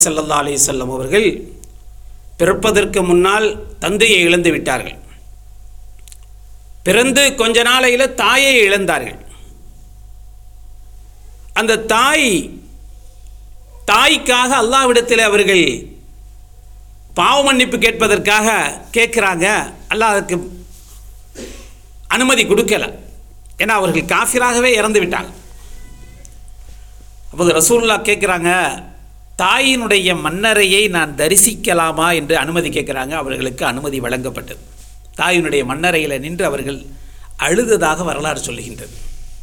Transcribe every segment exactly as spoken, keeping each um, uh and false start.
ஸல்லல்லாஹு அலைஹி வஸல்லம் அவர்கள் பிறப்பதற்கு முன்னால் தந்தையை இழந்து விட்டார்கள். பிறந்து கொஞ்ச நாளையில் தாயை இழந்தார்கள். அந்த தாய் தாய்க்காக அல்லாஹ்விடத்தில் அவர்கள் பாவ மன்னிப்பு கேட்பதற்காக கேட்குறாங்க. அல்லாஹ் அதுக்கு அனுமதி கொடுக்கல. ஏன்னா அவர்கள் காஃபிராகவே இறந்து விட்டாங்க. அப்போது ரசூலுல்லாஹ் கேட்குறாங்க, தாயினுடைய மன்னரையை நான் தரிசிக்கலாமா என்று அனுமதி கேட்குறாங்க. அவர்களுக்கு அனுமதி வழங்கப்பட்டது. தாயினுடைய மன்னரையில் நின்று அவர்கள் அழுததாக வரலாறு சொல்லுகின்றது.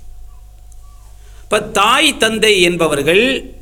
இப்போ தாய் தந்தை என்பவர்கள்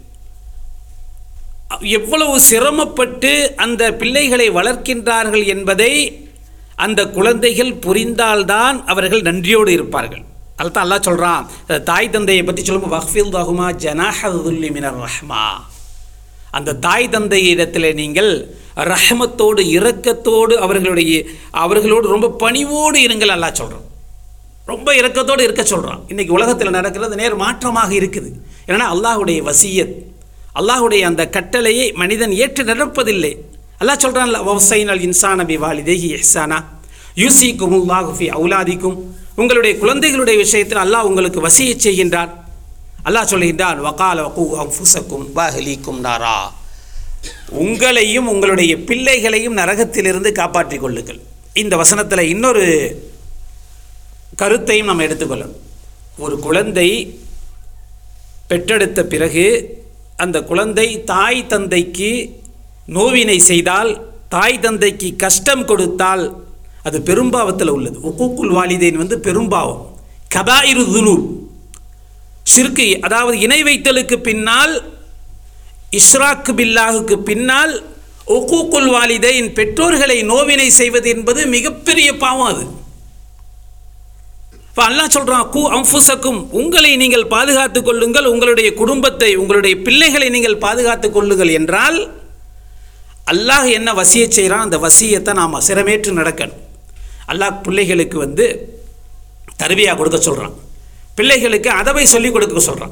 எவ்வளவு சிரமப்பட்டு அந்த பிள்ளைகளை வளர்க்கின்றார்கள் என்பதை அந்த குழந்தைகள் புரிந்தால்தான் அவர்கள் நன்றியோடு இருப்பார்கள். அதுதான் அல்லாஹ் சொல்கிறான், தாய் தந்தையை பற்றி சொல்லும்போது வக்ஃபில் தஹுமா ஜனாஹுல்லி மினர் ரஹ்மா, அந்த தாய் தந்தை இடத்துல நீங்கள் ரஹ்மத்தோடு இரக்கத்தோடு அவர்களுடைய அவர்களோடு ரொம்ப பணிவோடு இருங்கள் அல்லாஹ் சொல்கிறான். ரொம்ப இரக்கத்தோடு இருக்க சொல்கிறான். இன்றைக்கி உலகத்தில் நடக்கிறது நேர் மாற்றமாக இருக்குது. ஏன்னா அல்லாஹுடைய வசியத், அல்லாஹுடைய அந்த கட்டளையை மனிதன் ஏற்று நடப்பதில்லை. அல்லாஹ் சொல்கிறான்ல, வஸைனல் இன்சான பிவாலிதைஹி இஹ்சானா யூசிகுமுல்லாஹு ஃபி அவுலாதிக்கும், உங்களுடைய குழந்தைகளுடைய விஷயத்தில் அல்லாஹ் உங்களுக்கு வசியச் செய்கின்றான். அல்லாஹ் சொல்கின்றான், வகால வகு அன்ஃபுஸக்கும் வஅஹ்லீக்கும் நாரா, உங்களையும் உங்களுடைய பிள்ளைகளையும் நரகத்திலிருந்து காப்பாற்றிக் கொள்ளுங்கள். இந்த வசனத்தில் இன்னொரு கருத்தையும் நாம் எடுத்துக்கொள்ளணும். ஒரு குழந்தை பெற்றெடுத்த பிறகு அந்த குழந்தை தாய் தந்தைக்கு நோவினை செய்தால், தாய் தந்தைக்கு கஷ்டம் கொடுத்தால் அது பெரும்பாவத்தில் உள்ளது. உக்கூக்குல் வாலிதைன் வந்து பெரும்பாவம், கபாயிரு துனூப், ஷிர்கு, அதாவது இணை வைத்தலுக்கு பின்னால், இஷ்ராக்கு பில்லாஹுக்கு பின்னால் உக்கூக்குல் வாலிதைன் பெற்றோர்களை நோவினை செய்வது என்பது மிகப்பெரிய பாவம். அது இப்போ அல்லாஹ் சொல்கிறான், கூ அன்ஃபுஸக்கும், உங்களை நீங்கள் பாதுகாத்து கொள்ளுங்கள், உங்களுடைய குடும்பத்தை உங்களுடைய பிள்ளைகளை நீங்கள் பாதுகாத்து கொள்ளுங்கள் என்றால் அல்லாஹ் என்ன வசியை செய்கிறான், அந்த வசியத்தை நாம் சிரமேற்று நடக்கணும். அல்லாஹ் பிள்ளைகளுக்கு வந்து தர்பியா கொடுக்க சொல்கிறான், பிள்ளைகளுக்கு அதவை சொல்லிக் கொடுக்க சொல்கிறான்.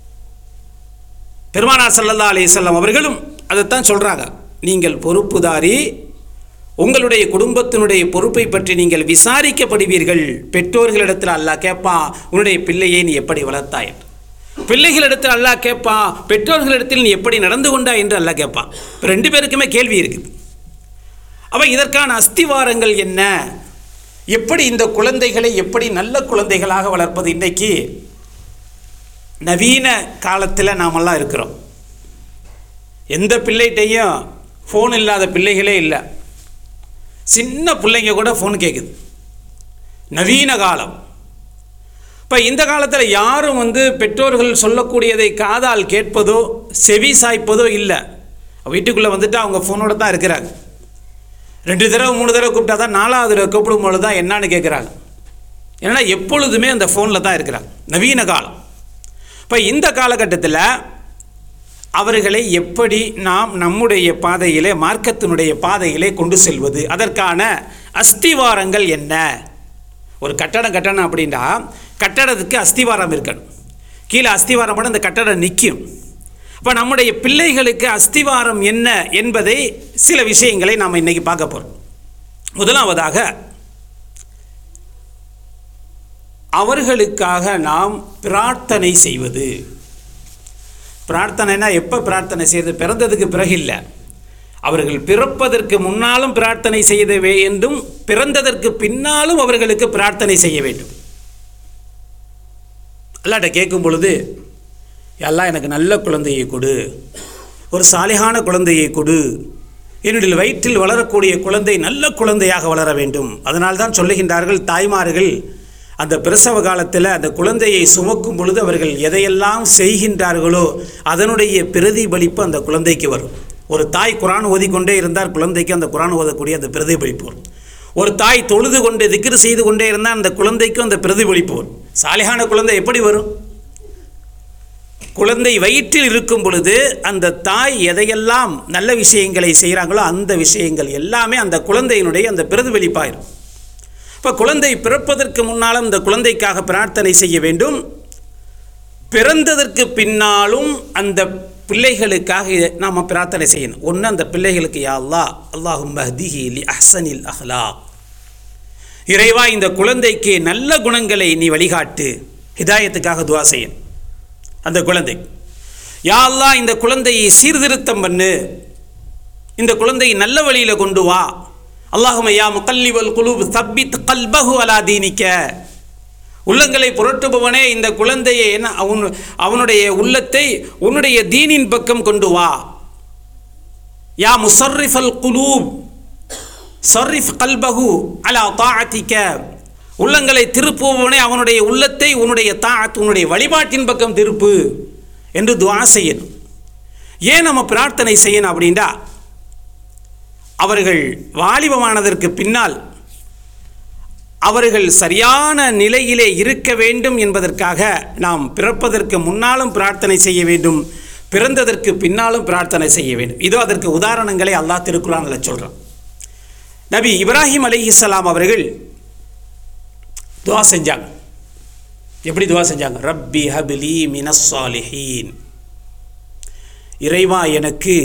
பெருமானார் ஸல்லல்லாஹு அலைஹி வஸல்லம் அவர்களும் அதைத்தான் சொல்கிறாங்க, நீங்கள் பொறுப்புதாரி, உங்களுடைய குடும்பத்தினுடைய பொறுப்பை பற்றி நீங்கள் விசாரிக்கப்படுவீர்கள். பெற்றோர்களிடத்தில் அல்லாஹ் கேட்பா, உன்னுடைய பிள்ளையை நீ எப்படி வளர்த்தாய் என்று. பிள்ளைகளிடத்தில் அல்லாஹ் கேட்பா, பெற்றோர்களிடத்தில் நீ எப்படி நடந்து கொண்டாய் என்று அல்லாஹ் கேட்பான். இப்போ ரெண்டு பேருக்குமே கேள்வி இருக்குது. அப்போ இதற்கான அஸ்திவாரங்கள் என்ன, எப்படி இந்த குழந்தைகளை எப்படி நல்ல குழந்தைகளாக வளர்ப்பது? இன்றைக்கி நவீன காலத்தில் நாமெல்லாம் இருக்கிறோம். எந்த பிள்ளைகிட்டையும் ஃபோன் இல்லாத பிள்ளைகளே இல்லை. சின்ன பிள்ளைங்க கூட ஃபோன் கேட்குது. நவீன காலம். இப்போ இந்த காலத்தில் யாரும் வந்து பெற்றோர்கள் சொல்லக்கூடியதை காதால் கேட்பதோ செவி சாய்ப்பதோ இல்லை. வீட்டுக்குள்ளே வந்துட்டு அவங்க ஃபோனோட தான் இருக்கிறாங்க. ரெண்டு தடவை மூணு தடவை கூப்பிட்டா தான் நாலாவது தடவை கூப்பிடும்போது தான் என்னான்னு கேட்குறாங்க. ஏன்னா எப்பொழுதுமே அந்த ஃபோனில் தான் இருக்கிறாங்க. நவீன காலம். இப்போ இந்த காலகட்டத்தில் அவர்களை எப்படி நாம் நம்முடைய பாதையிலே, மார்க்கத்தினுடைய பாதையிலே கொண்டு செல்வது, அதற்கான அஸ்திவாரங்கள் என்ன? ஒரு கட்டடம் கட்டணும் அப்படின்னா கட்டடத்துக்கு அஸ்திவாரம் இருக்கணும். கீழே அஸ்திவாரம் பண்ண அந்த கட்டடம் நிற்கும். இப்போ நம்முடைய பிள்ளைகளுக்கு அஸ்திவாரம் என்ன என்பதை சில விஷயங்களை நாம் இன்றைக்கி பார்க்க போகிறோம். முதலாவதாக, அவர்களுக்காக நாம் பிரார்த்தனை செய்வது. பிரார்த்தனைனா எப்போ பிரார்த்தனை செய்வது? பிறந்ததுக்கு பிறகு இல்லை, அவர்கள் பிறப்பதற்கு முன்னாலும் பிரார்த்தனை செய்ய வேண்டும், பிறந்ததற்கு பின்னாலும் அவர்களுக்கு பிரார்த்தனை செய்ய வேண்டும். அல்லாஹ்ட்ட கேட்கும் பொழுது, எல்லாம் எனக்கு நல்ல குழந்தையை கொடு, ஒரு சாலிகான குழந்தையை கொடு, என்னுடைய வயிற்றில் வளரக்கூடிய குழந்தை நல்ல குழந்தையாக வளர வேண்டும். அதனால்தான் சொல்லுகின்றார்கள் தாய்மார்கள் அந்த பிரசவ காலத்தில் அந்த குழந்தையை சுமக்கும் பொழுது அவர்கள் எதையெல்லாம் செய்கின்றார்களோ அதனுடைய பிரதிபலிப்பு அந்த குழந்தைக்கு வரும். ஒரு தாய் குரான் ஓதிக்கொண்டே இருந்தால் குழந்தைக்கு அந்த குரான் ஓதக்கூடிய அந்த பிரதிபலிப்பு வரும். ஒரு தாய் தொழுது கொண்டு திக்ர் செய்து கொண்டே இருந்தால் அந்த குழந்தைக்கும் அந்த பிரதிபலிப்பு வரும். சாலிகான குழந்தை எப்படி வரும்? குழந்தை வயிற்றில் இருக்கும் பொழுது அந்த தாய் எதையெல்லாம் நல்ல விஷயங்களை செய்கிறாங்களோ அந்த விஷயங்கள் எல்லாமே அந்த குழந்தையினுடைய அந்த பிரதிபலிப்பாயிரும். இப்போ குழந்தை பிறப்பதற்கு முன்னாலும் இந்த குழந்தைக்காக பிரார்த்தனை செய்ய வேண்டும். பிறந்ததற்கு பின்னாலும் அந்த பிள்ளைகளுக்காக நாம் பிரார்த்தனை செய்யணும். ஒன்று, அந்த பிள்ளைகளுக்கு யா அல்லாஹ் அல்லாஹும்ம ஹ்திஹி லி அஹ்ஸனில் அஹ்லாக், இறைவா இந்த குழந்தைக்கு நல்ல குணங்களை நீ வழிகாட்டு, ஹிதாயத்துக்காக துவா செய்யணும். அந்த குழந்தை யா அல்லாஹ் இந்த குழந்தையை சீர்திருத்தம் பண்ணு, இந்த குழந்தையை நல்ல வழியில் கொண்டு வா. அல்லாஹும்ம யா முகல்லிபல் குலூப் சப்பித் கல்பஹு அலா தீனிக்க, உள்ளங்களை புரட்டுபவனே இந்த குழந்தையை என்ன அவன் அவனுடைய உள்ளத்தை உன்னுடைய தீனின் பக்கம் கொண்டு வா. யா முஸர்ரிஃபல் குலூப் ஸர்ரிஃப் கல்பஹு அலா தாஅத்திக, உள்ளங்களை திருப்புபவனே அவனுடைய உள்ளத்தை உன்னுடைய தாஅத் உன்னுடைய வழிபாட்டின் பக்கம் திருப்பு என்று துஆ செய்யணும். ஏன் நம்ம பிரார்த்தனை செய்யணும் அப்படின்னா, அவர்கள் வாலிபமானதற்கு பின்னால் அவர்கள் சரியான நிலையிலே இருக்க வேண்டும் என்பதற்காக நாம் பிறப்பதற்கு முன்னாலும் பிரார்த்தனை செய்ய வேண்டும், பிறந்ததற்கு பின்னாலும் பிரார்த்தனை செய்ய வேண்டும். இதோ அதற்கு உதாரணங்களை அல்லாஹ் திருக்குர்ஆனில் சொல்கிறான். நபி இப்ராஹிம் அலைஹிஸ்ஸலாம் அவர்கள் துஆ செஞ்சாங்க. எப்படி துஆ செஞ்சாங்க? ரப்பி ஹப்லி மினஸ் ஸாலிஹீன், இறைவா எனக்கு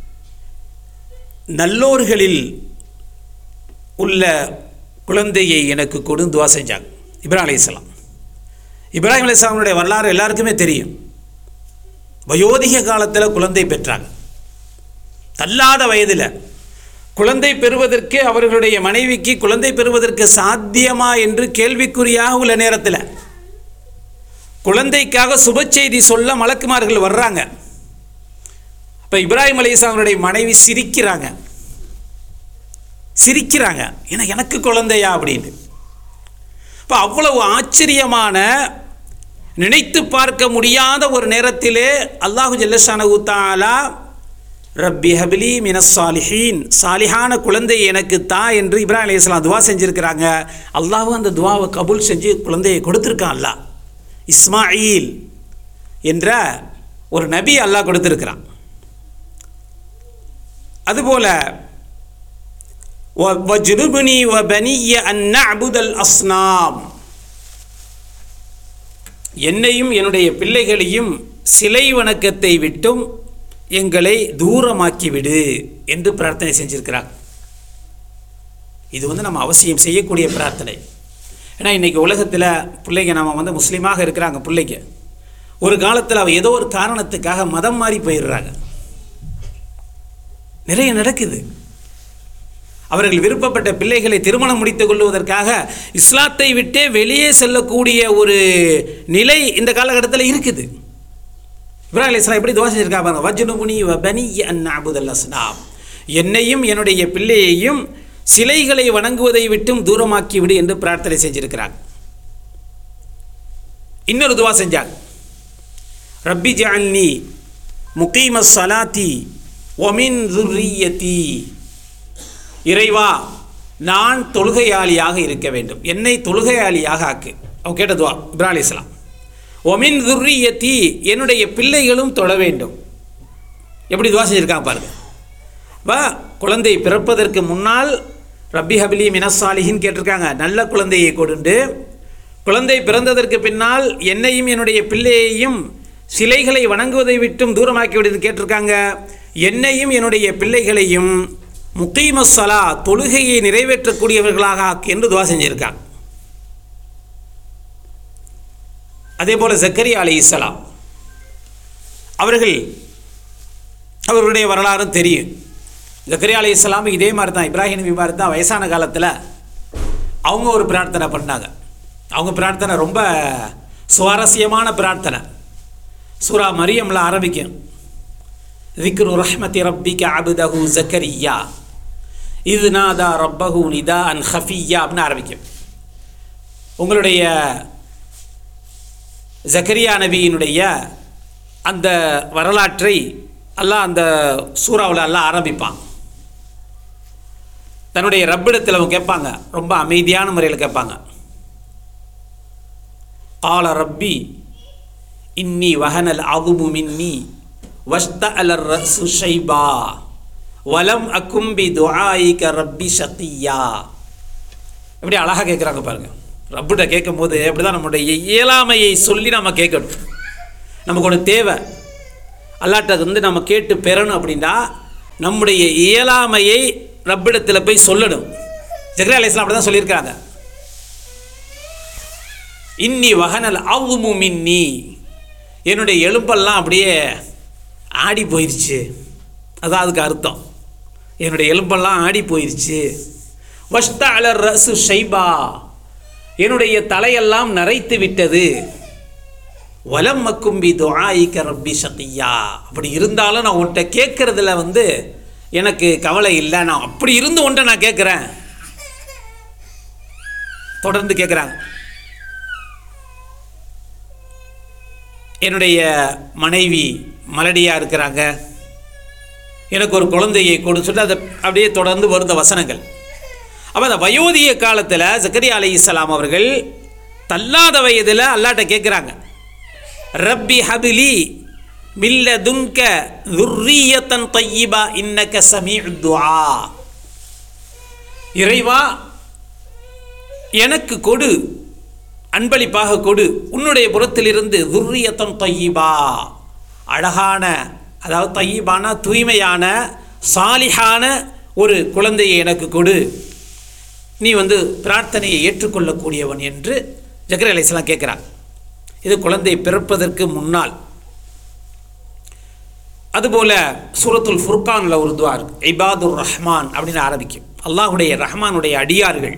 நல்லோர்களில் உள்ள குழந்தையை எனக்கு கொடு துவா செஞ்சாங்க இப்ராஹிம் அலைஹிஸ்ஸலாம். இப்ராஹிம் அலைஹிஸ்ஸலாமுடைய வரலாறு எல்லாருக்குமே தெரியும். வயோதிக காலத்தில் குழந்தை பெற்றாங்க. தள்ளாத வயதில் குழந்தை பெறுவதற்கு அவர்களுடைய மனைவிக்கு குழந்தை பெறுவதற்கு சாத்தியமா என்று கேள்விக்குறியாக உள்ள நேரத்தில் குழந்தைக்காக சுப செய்தி சொல்ல மலக்குமார்கள் வர்றாங்க. இப்போ இப்ராஹிம் அலைஹிஸ்ஸலாமுடைய மனைவி சிரிக்கிறாங்க சிரிக்கிறாங்க ஏன்னா எனக்கு குழந்தையா அப்படின்னு. இப்போ அவ்வளவு ஆச்சரியமான, நினைத்து பார்க்க முடியாத ஒரு நேரத்திலே அல்லாஹு ஜல்லஷானஹு தஆலா ரப்பி ஹப்லி மினஸ் ஸாலிஹீன், சாலிஹான குழந்தை எனக்கு தா என்று இப்ராஹிம் அலைஹிஸ்ஸலாம் துவா செஞ்சுருக்கிறாங்க. அல்லாஹ் அந்த துவாவை கபூல் செஞ்சு குழந்தையை கொடுத்துருக்கான். அல்லாஹ் இஸ்மாயில் என்ற ஒரு நபி அல்லாஹ் கொடுத்துருக்கிறான். அதுபோல வஜ்னுப்னி வபனிய அன் நஅ்புதல் அஸ்னாம், என்னையும் என்னுடைய பிள்ளைகளையும் சிலை வணக்கத்தை விட்டும் எங்களை தூரமாக்கிவிடு என்று பிரார்த்தனை செஞ்சிருக்கிறார். இது வந்து நம்ம அவசியம் செய்யக்கூடிய பிரார்த்தனை. ஏன்னா இன்றைக்கி உலகத்தில் பிள்ளைங்க நம்ம வந்து முஸ்லீமாக இருக்கிறாங்க, பிள்ளைங்க ஒரு காலத்தில் அவ ஏதோ ஒரு காரணத்துக்காக மதம் மாறி போயிடுறாங்க. நிறைய நடக்குது. அவர்கள் விருப்பப்பட்ட பிள்ளைகளை திருமணம் முடித்துக் கொள்வதற்காக இஸ்லாத்தை விட்டே வெளியே செல்லக்கூடிய ஒரு நிலை இந்த காலகட்டத்தில் இருக்குது. இப்ராஹிம் அலைஹிஸ்ஸலாம் எப்படி துஆ செஞ்சிருக்காங்க? வஜ்னுப்னி வபனிய அன் நஅ்புதல் அஸ்னாம், என்னையும் என்னுடைய பிள்ளையையும் சிலைகளை வணங்குவதை விட்டும் தூரமாக்கி விடு என்று பிரார்த்தனை செஞ்சிருக்கிறாங்க. இன்னொரு துஆ செஞ்சாங்க, ரப்பி ஜஅல்னி முகீமஸ் ஸலாத்தி வமின் ذُرِّيَّتِي, இறைவா நான் தொழுகையாளியாக இருக்க வேண்டும், என்னை தொழுகையாளியாக ஆக்கு. அவங்க கேட்ட துவா இப்ராஹிம் அலைஹிஸ்ஸலாம். ஒமின் ذُرِّيَّتِي, என்னுடைய பிள்ளைகளும் தொழ வேண்டும். எப்படி துவா செஞ்சுருக்காங்க பாருங்கள். வா குழந்தை பிறப்பதற்கு முன்னால் ரப்பி ஹப்லி மினஸ் ஸாலிஹீன் கேட்டிருக்காங்க, நல்ல குழந்தையை கொடுண்டு. குழந்தை பிறந்ததற்கு பின்னால் என்னையும் என்னுடைய பிள்ளையையும் சிலைகளை வணங்குவதை விட்டும் தூரமாக்கி விடுன்னு கேட்டிருக்காங்க. என்னையும் என்னுடைய பிள்ளைகளையும் முகீமஸ் ஸலா, தொழுகையை நிறைவேற்றக்கூடியவர்களாக என்று துவா செஞ்சிருக்காங்க. அதே போல் ஜக்கரியா அலைஹிஸ்ஸலாம் அவர்கள், அவர்களுடைய வரலாறும் தெரியும். ஜக்கரியா அலைஹிஸ்ஸலாம் இதே மாதிரி தான், இப்ராஹிம் நபி மாதிரி தான் வயசான காலத்தில் அவங்க ஒரு பிரார்த்தனை பண்ணாங்க. அவங்க பிரார்த்தனை ரொம்ப சுவாரஸ்யமான பிரார்த்தனை. சூரா மரியம்ல ஆரம்பிக்கும், ذِكْرُ رَحْمَةِ رَبِّكَ عَبْدَهُ زَكَرِيَّا إِذْ نَادَى رَبَّهُ نِدَاءً خَفِيًّا அப்படின்னு ஆரம்பிக்கும். உங்களுடைய ஜக்கரியா நபியினுடைய அந்த வரலாற்றை அல்லாஹ் அந்த சூறாவில் அல்லாஹ் ஆரம்பிப்பான். தன்னுடைய ரப்பிடத்தில் அவங்க கேட்பாங்க, ரொம்ப அமைதியான முறையில் கேட்பாங்க. قَالَ رَبِّي إِنِّي وَهَنَ الْعَظْمُ مِنِّي وَاشْتَعَلَ الرَّأْسُ شَيْبًا وَلَمْ أَكُنْ بِدُعَائِكَ رَبِّ شَقِيًّا. எப்படி அழகாக கேட்குறாங்க பாருங்கள். ரப்பிட்ட கேட்கும் போது அப்படி தான் நம்மளுடைய இயலாமையை சொல்லி நம்ம கேட்கணும். நமக்கு ஒன்று தேவை, அல்லாஹ்ட்ட வந்து நம்ம கேட்டு பெறணும் அப்படின்னா நம்முடைய இயலாமையை ரப்பிடத்தில் போய் சொல்லணும். ஜக்ரியா அலைஹிஸ்ஸலாம் அப்படி தான் சொல்லியிருக்காங்க. இன்னி வஹனல் அவ்மு மின்னி, என்னுடைய எலும்பெல்லாம் அப்படியே ஆடி போயிடுச்சு. அதான் அதுக்கு அர்த்தம், என்னுடைய எலும்பெல்லாம் ஆடி போயிடுச்சு. வஷ்தஅல ரஸு ஷைபா, என்னுடைய தலையெல்லாம் நரைத்து விட்டது. வலம் மக்கும்பி துஆயிக ரப்பி ஷகியா, அப்படி இருந்தாலும் நான் உன்கிட்ட கேட்குறதுல வந்து எனக்கு கவலை இல்லை, நான் அப்படி இருந்து உன்ட்ட நான் கேட்குறேன். தொடர்ந்து கேட்குறாங்க. என்னுடைய மனைவி மலடியாக இருக்கிறாங்க, எனக்கு ஒரு குழந்தையை கொடுன்னு சொல்லிட்டு அதை அப்படியே தொடர்ந்து வருந்த வசனங்கள். அப்போ அந்த வயோதிக காலத்தில் ஜக்கரியா அலைஹிஸ்ஸலாம் அவர்கள் தள்ளாத வயதில் அல்லாஹ்ட்ட கேட்குறாங்க, ரப்பி ஹபிலி மில்லதுன்க துர்ரியத்தன் தய்யிபா இன்னக சமீஉத் துஆ, இறைவா எனக்கு கொடு, அன்பளிப்பாக கொடு, உன்னுடைய புறத்திலிருந்து துர்ரியத்தன் தய்யிபா, அழகான, அதாவது தய்யிபான தூய்மையான சாலிஹான ஒரு குழந்தையை எனக்கு கொடு, நீ வந்து பிரார்த்தனையை ஏற்றுக்கொள்ளக்கூடியவன் என்று ஜக்ரியா அலைஹிஸ்ஸலாம் கேட்குறாங்க. இது குழந்தை பிறப்பதற்கு முன்னால். அதுபோல் சூரத்துல் ஃபுர்கானில் ஒரு துஆ இருக்கு, இபாதுர் ரஹ்மான் அப்படின்னு ஆரம்பிக்கும். அல்லாஹுடைய ரஹ்மானுடைய அடியார்கள்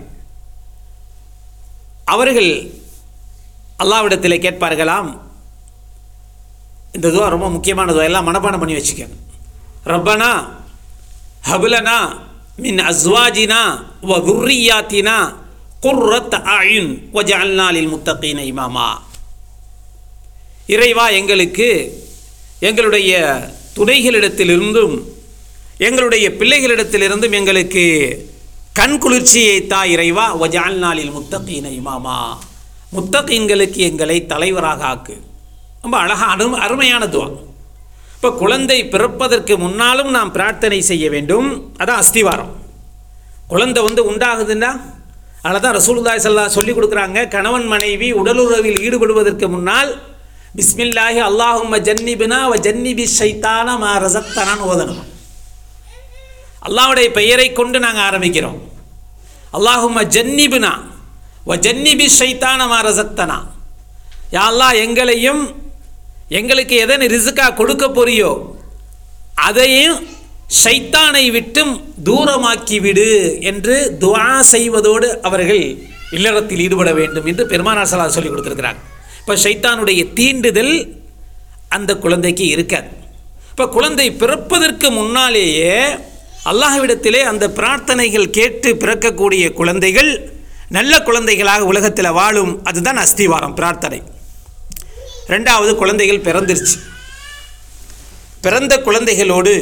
அவர்கள் அல்லாஹ்விடத்தில் கேட்பார்களாம். இந்த துஆ ரொம்ப முக்கியமான துஆ, எல்லாம் மனப்பாடம் பண்ணி வச்சுக்கணும். ரப்பனா ஹப்லனா மின் அஸ்வாஜினா வ துர்ரியாத்தினா குர்ரத் அயுன் வஜஅல்னா லில் முத்தகீன இமாமா, இறைவா எங்களுக்கு எங்களுடைய துணைகளிடத்திலிருந்தும் எங்களுடைய பிள்ளைகளிடத்திலிருந்தும் எங்களுக்கு கண் குளிர்ச்சியை தா இறைவா, வஜஅல்னா லில் முத்தகீன இமாமா, முத்தகீன்களுக்கு எங்களை தலைவராக ஆக்கு. ரொம்ப அழகாக அரு அருமையான துஆ. இப்போ குழந்தை பிறப்பதற்கு முன்னாலும் நாம் பிரார்த்தனை செய்ய வேண்டும். அதான் அஸ்திவாரம். குழந்தை வந்து உண்டாகுதுன்னா அதில் தான் ரசூலுல்லாஹி ஸல்லல்லாஹு அலைஹி சொல்லி கொடுக்குறாங்க, கணவன் மனைவி உடலுறவில் ஈடுபடுவதற்கு முன்னால் பிஸ்மில்லாஹி அல்லாஹும்ம ஜன்னிபினா வ ஜன்னிபி ஷைத்தான மா ரஸக்தனான்னு ஓதணும். அல்லாஹ்வுடைய பெயரை கொண்டு நாங்கள் ஆரம்பிக்கிறோம். அல்லாஹும்ம ஜன்னிபினா வ ஜன்னிபி ஷைத்தான மா ரஸக்தனா, யா அல்லாஹ் எங்களையும் எங்களுக்கு எதனை ரிஸ்கா கொடுக்க போறியோ அதையும் ஷைத்தானை விட்டும் தூரமாக்கி விடு என்று துஆ செய்வதோடு அவர்கள் இல்லறத்தில் ஈடுபட வேண்டும் என்று பெருமானார் ஸல்லல்லாஹு அலைஹி சொல்லி கொடுத்துருக்கிறாங்க. இப்போ ஷைத்தானுடைய தீண்டுதல் அந்த குழந்தைக்கு இருக்காது. இப்போ குழந்தை பிறப்பதற்கு முன்னாலேயே அல்லாஹ்விடத்திலே அந்த பிரார்த்தனைகள் கேட்டு பிறக்கக்கூடிய குழந்தைகள் நல்ல குழந்தைகளாக உலகத்தில் வாழும். அதுதான் அஸ்திவாரம், பிரார்த்தனை. ரெண்டாவது, குழந்தைகள் பிறந்துருச்சு. பிறந்த குழந்தைகளோடு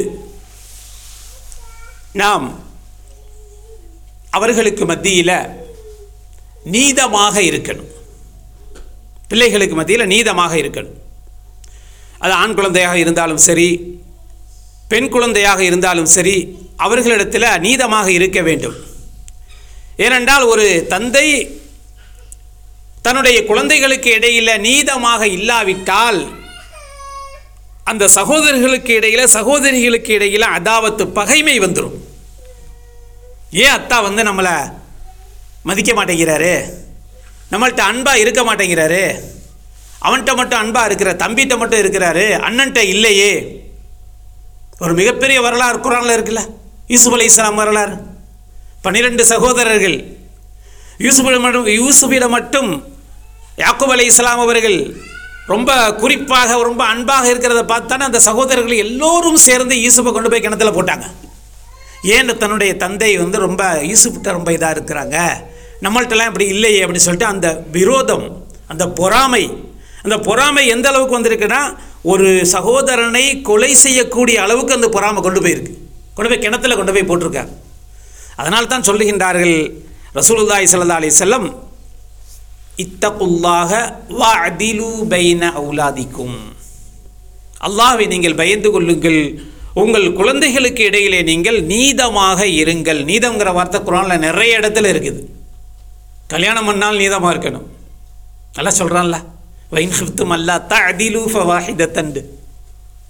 நாம் அவர்களுக்கு மத்தியில் நீதமாக இருக்கணும். பிள்ளைகளுக்கு மத்தியில் நீதமாக இருக்கணும். அது ஆண் குழந்தையாக இருந்தாலும் சரி, பெண் குழந்தையாக இருந்தாலும் சரி, அவர்களிடத்தில் நீதமாக இருக்க வேண்டும். ஏனென்றால் ஒரு தந்தை தன்னுடைய குழந்தைகளுக்கு இடையில் நீதமாக இல்லாவிட்டால் அந்த சகோதரர்களுக்கு இடையில் சகோதரிகளுக்கு இடையில் அதாவத்து பகைமை வந்துடும். ஏன் அத்தா வந்து நம்மளை மதிக்க மாட்டேங்கிறாரு, நம்மள்கிட்ட அன்பாக இருக்க மாட்டேங்கிறாரு, அவன்கிட்ட மட்டும் அன்பாக இருக்கிற, தம்பிகிட்ட மட்டும் இருக்கிறாரு, அண்ணன்ட்ட இல்லையே. ஒரு மிகப்பெரிய வரலாறு குர்ஆனில் இருக்குல்ல, யூசுப் அலைஹிஸ்ஸலாம் வரலாறு. பன்னிரெண்டு சகோதரர்கள், யூசுஃபிடம் மட்டும் யூசுஃபிடம் மட்டும் யாக்கூப் அலைஹிஸ்ஸலாம் அவர்கள் ரொம்ப குறிப்பாக ரொம்ப அன்பாக இருக்கிறத பார்த்தானே அந்த சகோதரர்கள் எல்லோரும் சேர்ந்து யூசுஃபை கொண்டு போய் கிணத்துல போட்டாங்க. ஏன்னு தன்னுடைய தந்தை வந்து ரொம்ப யூசுஃப்கிட்ட ரொம்ப இதாக இருக்கிறாங்க, நம்மள்ட்டெல்லாம் இப்படி இல்லையே அப்படின்னு சொல்லிட்டு அந்த விரோதம், அந்த பொறாமை, அந்த பொறாமை எந்த அளவுக்கு வந்திருக்குன்னா ஒரு சகோதரனை கொலை செய்யக்கூடிய அளவுக்கு அந்த பொறாமை கொண்டு போயிருக்கு. கொண்டு போய் கிணத்துல கொண்டு போய் போட்டிருக்காங்க. அதனால் தான் சொல்லுகின்றார்கள் ரசூலுல்லாஹி ஸல்லல்லாஹு அலைஹி வஸல்லம், இத்தகுல்லாஹ வஅதிலு பைன அவுலாதிக்கும், அல்லாஹ்வை நீங்கள் பயந்து கொள்ளுங்கள், உங்கள் குழந்தைகளுக்கு இடையிலே நீங்கள் நீதமாக இருங்கள். நீதம்ங்கிற வார்த்தை குர்ஆனில் நிறைய இடத்துல இருக்குது. கல்யாணம் பண்ணால் நீதமாக இருக்கணும். நல்லா சொல்கிறான்ல, வைன் ஹிஃப்தும் அல்லா தஅதிலு ஃபவாஹிதத்தன்.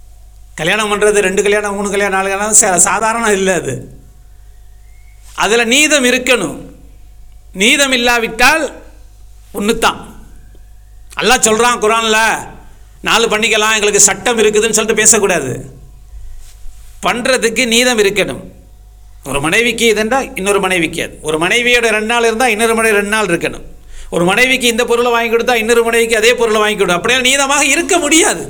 கல்யாணம் பண்ணுறது ரெண்டு கல்யாணம் மூணு கல்யாணம் நாலு கல்யாணம் சாதாரணம் இல்லை. அது அதில் நீதம் இருக்கணும். நீதம் இல்லாவிட்டால் ஒன்று தான். அல்லாஹ் சொல்கிறான் குர்ஆனில், நாலு பண்ணிக்கலாம், எங்களுக்கு சட்டம் இருக்குதுன்னு சொல்லிட்டு பேசக்கூடாது. பண்ணுறதுக்கு நீதம் இருக்கணும். ஒரு மனைவிக்கு இதுன்றால் இன்னொரு மனைவிக்கு அது. ஒரு மனைவியோட ரெண்டு நாள் இருந்தால் இன்னொரு மனைவி ரெண்டு நாள் இருக்கணும். ஒரு மனைவிக்கு இந்த பொருளை வாங்கி கொடுத்தா இன்னொரு மனைவிக்கு அதே பொருளை வாங்கி கொடுத்தா அப்படியே நீதமாக இருக்க முடியாது.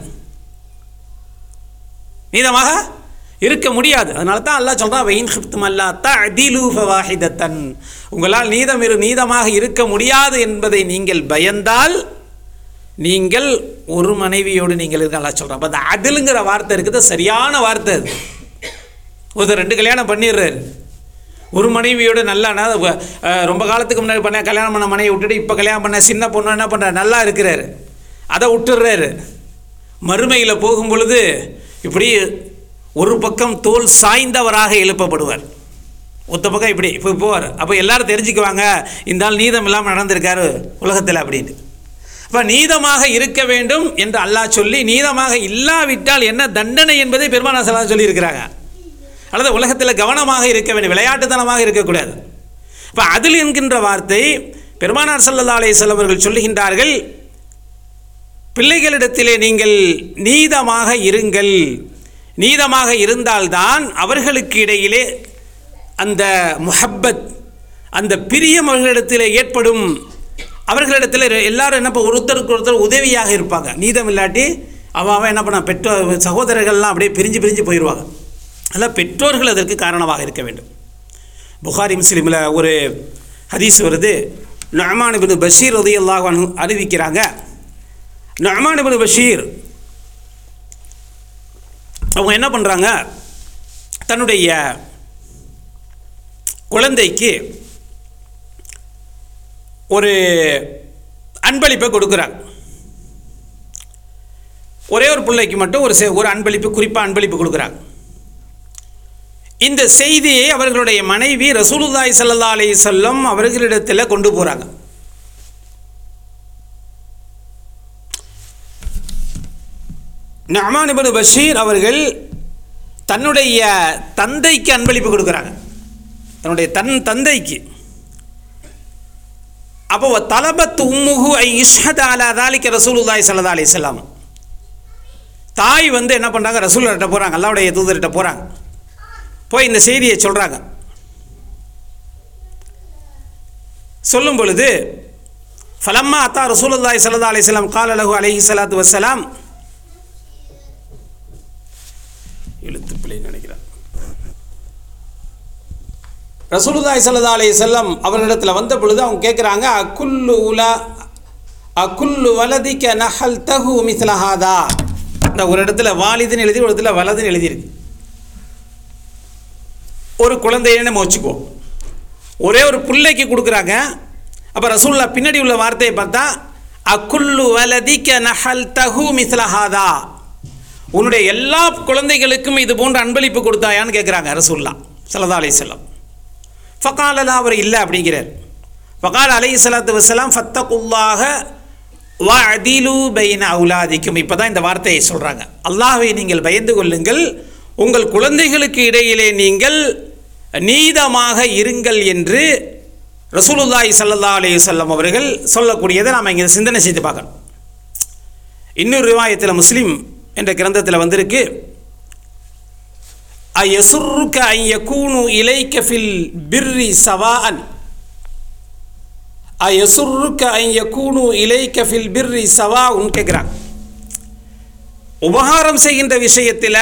நீதமாக இருக்க முடியாது. அதனால தான் அல்லாஹ் சொல்கிறான், வெயின் ஹிப்தும் அல்லா தஅதிலு ஃபவாஹிதத்தன், உங்களால் நீதம் இரு நீதமாக இருக்க முடியாது என்பதை நீங்கள் பயந்தால் நீங்கள் ஒரு மனைவியோடு நீங்கள் இருக்க. அல்லாஹ் சொல்கிறான். அப்போ அந்த அதிலுங்கிற வார்த்தை இருக்குது, சரியான வார்த்தை அது. ஒருத்தர் ரெண்டு கல்யாணம் பண்ணிடுறாரு. ஒரு மனைவியோடு நல்லா ரொம்ப காலத்துக்கு முன்னாடி பண்ண கல்யாணம் பண்ண மனைவி விட்டுட்டு இப்போ கல்யாணம் பண்ண சின்ன பொண்ணு என்ன பண்ணுறாரு, நல்லா இருக்கிறாரு, அதை விட்டுடுறாரு. மறுமையில் போகும் பொழுது இப்படி ஒரு பக்கம் தோல் சாய்ந்தவராக எழுப்பப்படுவார், ஒத்த பக்கம் இப்படி இப்போ போவார். அப்போ எல்லாரும் தெரிஞ்சுக்குவாங்க, இந்த ஆள் நீதம் இல்லாமல் நடந்திருக்காரு உலகத்தில் அப்படின்ட்டு. அப்போ நீதமாக இருக்க வேண்டும் என்று அல்லாஹ் சொல்லி, நீதமாக இல்லாவிட்டால் என்ன தண்டனை என்பதை பெருமானார் ஸல்லல்லாஹு அலைஹி வஸல்லம் சொல்லியிருக்கிறாங்க. அல்லது உலகத்தில் கவனமாக இருக்க வேண்டும், விளையாட்டுத்தனமாக இருக்கக்கூடாது. இப்போ அதில் என்கின்ற வார்த்தை பெருமானார் ஸல்லல்லாஹு அலைஹி வஸல்லம் அவர்கள் சொல்லுகின்றார்கள், பிள்ளைகளிடத்திலே நீங்கள் நீதமாக இருங்கள். நீதமாக இருந்தால்தான் அவர்களுக்கு இடையிலே அந்த முஹப்பத், அந்த பிரியம் அவர்களிடத்தில் ஏற்படும். அவர்களிடத்தில் எல்லாரும் என்ன ஒருத்தருக்கு ஒருத்தர் உதவியாக இருப்பாங்க. நீதம் இல்லாட்டி அவன் அவன் என்ன பண்ண பெற்றோர் சகோதரர்கள்லாம் அப்படியே பிரிஞ்சு பிரிஞ்சு போயிடுவாங்க. அதனால் பெற்றோர்கள் அதற்கு காரணமாக இருக்க வேண்டும். புகாரி முஸ்லிமில் ஒரு ஹதீஸ் வருது. நுஅமான் இப்னு பஷீர் ரலியல்லாஹு அன்ஹு அறிவிக்கிறாங்க. நுஅமான் இப்னு பஷீர் அவங்க என்ன பண்ணுறாங்க, தன்னுடைய குழந்தைக்கு ஒரு அன்பளிப்பை கொடுக்குறாங்க. ஒரே ஒரு பிள்ளைக்கு மட்டும் ஒரு ஒரு அன்பளிப்பு, குறிப்பாக அன்பளிப்பு கொடுக்குறாங்க. இந்த செய்தியை அவர்களுடைய மனைவி ரசூலுல்லாஹி ஸல்லல்லாஹு அலைஹி வஸல்லம் அவர்களிடத்தில் கொண்டு போகிறாங்க. நுஅமான் இப்னு பஷீர் அவர்கள் தன்னுடைய தந்தைக்கு அன்பளிப்பு கொடுக்குறாங்க, தன்னுடைய தன் தந்தைக்கு. அப்போ தலபத் உம்முஹு ஐ இஷ்ஹத அலா தாலிக ரசூலுல்லாஹி ஸல்லல்லாஹு அலைஹி வஸல்லம், தாய் வந்து என்ன பண்ணுறாங்க, ரசூலுல்லாஹ்ட்ட போகிறாங்க, அல்லாஹ்வுடைய தூதர்கிட்ட போகிறாங்க. போய் இந்த செய்தியை சொல்கிறாங்க. சொல்லும் பொழுது ஃபலம்மா அத்தா ரசூலுல்லாஹி ஸல்லல்லாஹு அலைஹி வஸல்லம் கால லஹு அலைஹி ஸலாத்து வஸ்ஸலாம், எழுத்து பிழை நினைக்கிறேன், ரசூலுல்லாஹி ஸல்லல்லாஹு அலைஹி வஸல்லம் அவர்களிடத்தில் வந்த பொழுது அவங்க கேட்குறாங்க, அக்குல்லு உலா அக்குல்லு வலதிக்க நஹல் தஹு மிஸ்ல ஹாதா. இந்த ஒரு இடத்துல வாலிதுன்னு எழுதி, ஒரு இடத்துல வலதுன்னு எழுதியிருக்கு. ஒரு குழந்தைன்னு நம்ம வச்சுக்குவோம், ஒரே ஒரு பிள்ளைக்கு கொடுக்குறாங்க. அப்போ ரசூலுல்லாஹ் பின்னாடி உள்ள வார்த்தையை பார்த்தா அக்குல்லு வலதிக்க நஹல் தஹு மிஸ்ல ஹாதா, உன்னுடைய எல்லா குழந்தைகளுக்கும் இது போன்ற அன்பளிப்பு கொடுத்தாயான்னு கேட்குறாங்க ரசூலுல்லாஹ் ஸல்லல்லாஹு அலைஹி வஸல்லம். ஃபகாலலா, அவர் இல்லை அப்படிங்கிறார். ஃபகால அலைஹி ஸலாத்து வஸ்ஸலாம் ஃபத்தகுல்லாஹ வஅதிலு பைன அவுலாதிக்கும். இப்போ தான் இந்த வார்த்தையை சொல்கிறாங்க, அல்லாஹ்வை நீங்கள் பயந்து கொள்ளுங்கள், உங்கள் குழந்தைகளுக்கு இடையிலே நீங்கள் நீதமாக இருங்கள் என்று ரசூலுல்லாஹி ஸல்லல்லாஹு அலைஹி வஸல்லம் அவர்கள் சொல்லக்கூடியதை நாம் இங்கே சிந்தனை செய்து பார்க்கணும். இன்னொரு ரிவாயத்தில் முஸ்லிம் என்ற கிரந்தத்தில் வந்திருக்கு, அயசுர்ருக அன் யகூனு இலைக ஃபில் பிர்ரி சவாஅன், அயசுர்ருக அன் யகூனு இலைக ஃபில் பிர்ரி சவாஉன் கேட்குறாங்க. உபகாரம் செய்கின்ற விஷயத்தில்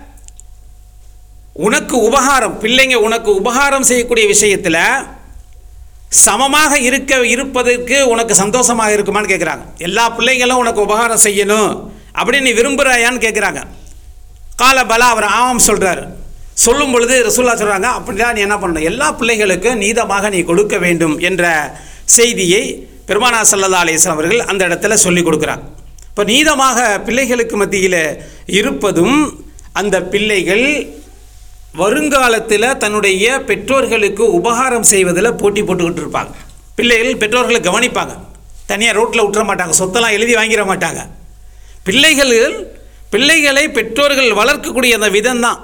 உனக்கு உபகாரம், பிள்ளைங்க உனக்கு உபகாரம் செய்யக்கூடிய விஷயத்தில் சமமாக இருக்க இருப்பதற்கு உனக்கு சந்தோஷமாக இருக்குமான்னு கேட்குறாங்க. எல்லா பிள்ளைங்களும் உனக்கு உபகாரம் செய்யணும் அப்படின்னு நீ விரும்புகிறாயான்னு கேட்குறாங்க. கால பலா, அவர் ஆமாம் சொல்கிறார். சொல்லும் பொழுது ரசூலுல்லாஹ் சொல்கிறாங்க, அப்படிதான் நீ என்ன பண்ணணும், எல்லா பிள்ளைகளுக்கும் நீதமாக நீ கொடுக்க வேண்டும் என்ற செய்தியை பெருமானார் ஸல்லல்லாஹு அலைஹி வஸல்லம் அவர்கள் அந்த இடத்துல சொல்லி கொடுக்குறாங்க. இப்போ நீதமாக பிள்ளைகளுக்கு மத்தியில் இருப்பதும், அந்த பிள்ளைகள் வருங்காலத்தில் தன்னுடைய பெற்றோர்களுக்கு உபகாரம் செய்வதில் போட்டி போட்டுக்கிட்டு இருப்பாங்க. பிள்ளைகள் பெற்றோர்களை கவனிப்பாங்க, தனியாக ரோட்டில் விட்டுற மாட்டாங்க, சொத்தெல்லாம் எழுதி வாங்கிட மாட்டாங்க. பிள்ளைகள் பிள்ளைகளை பெற்றோர்கள் வளர்க்கக்கூடிய அந்த விதம்தான்.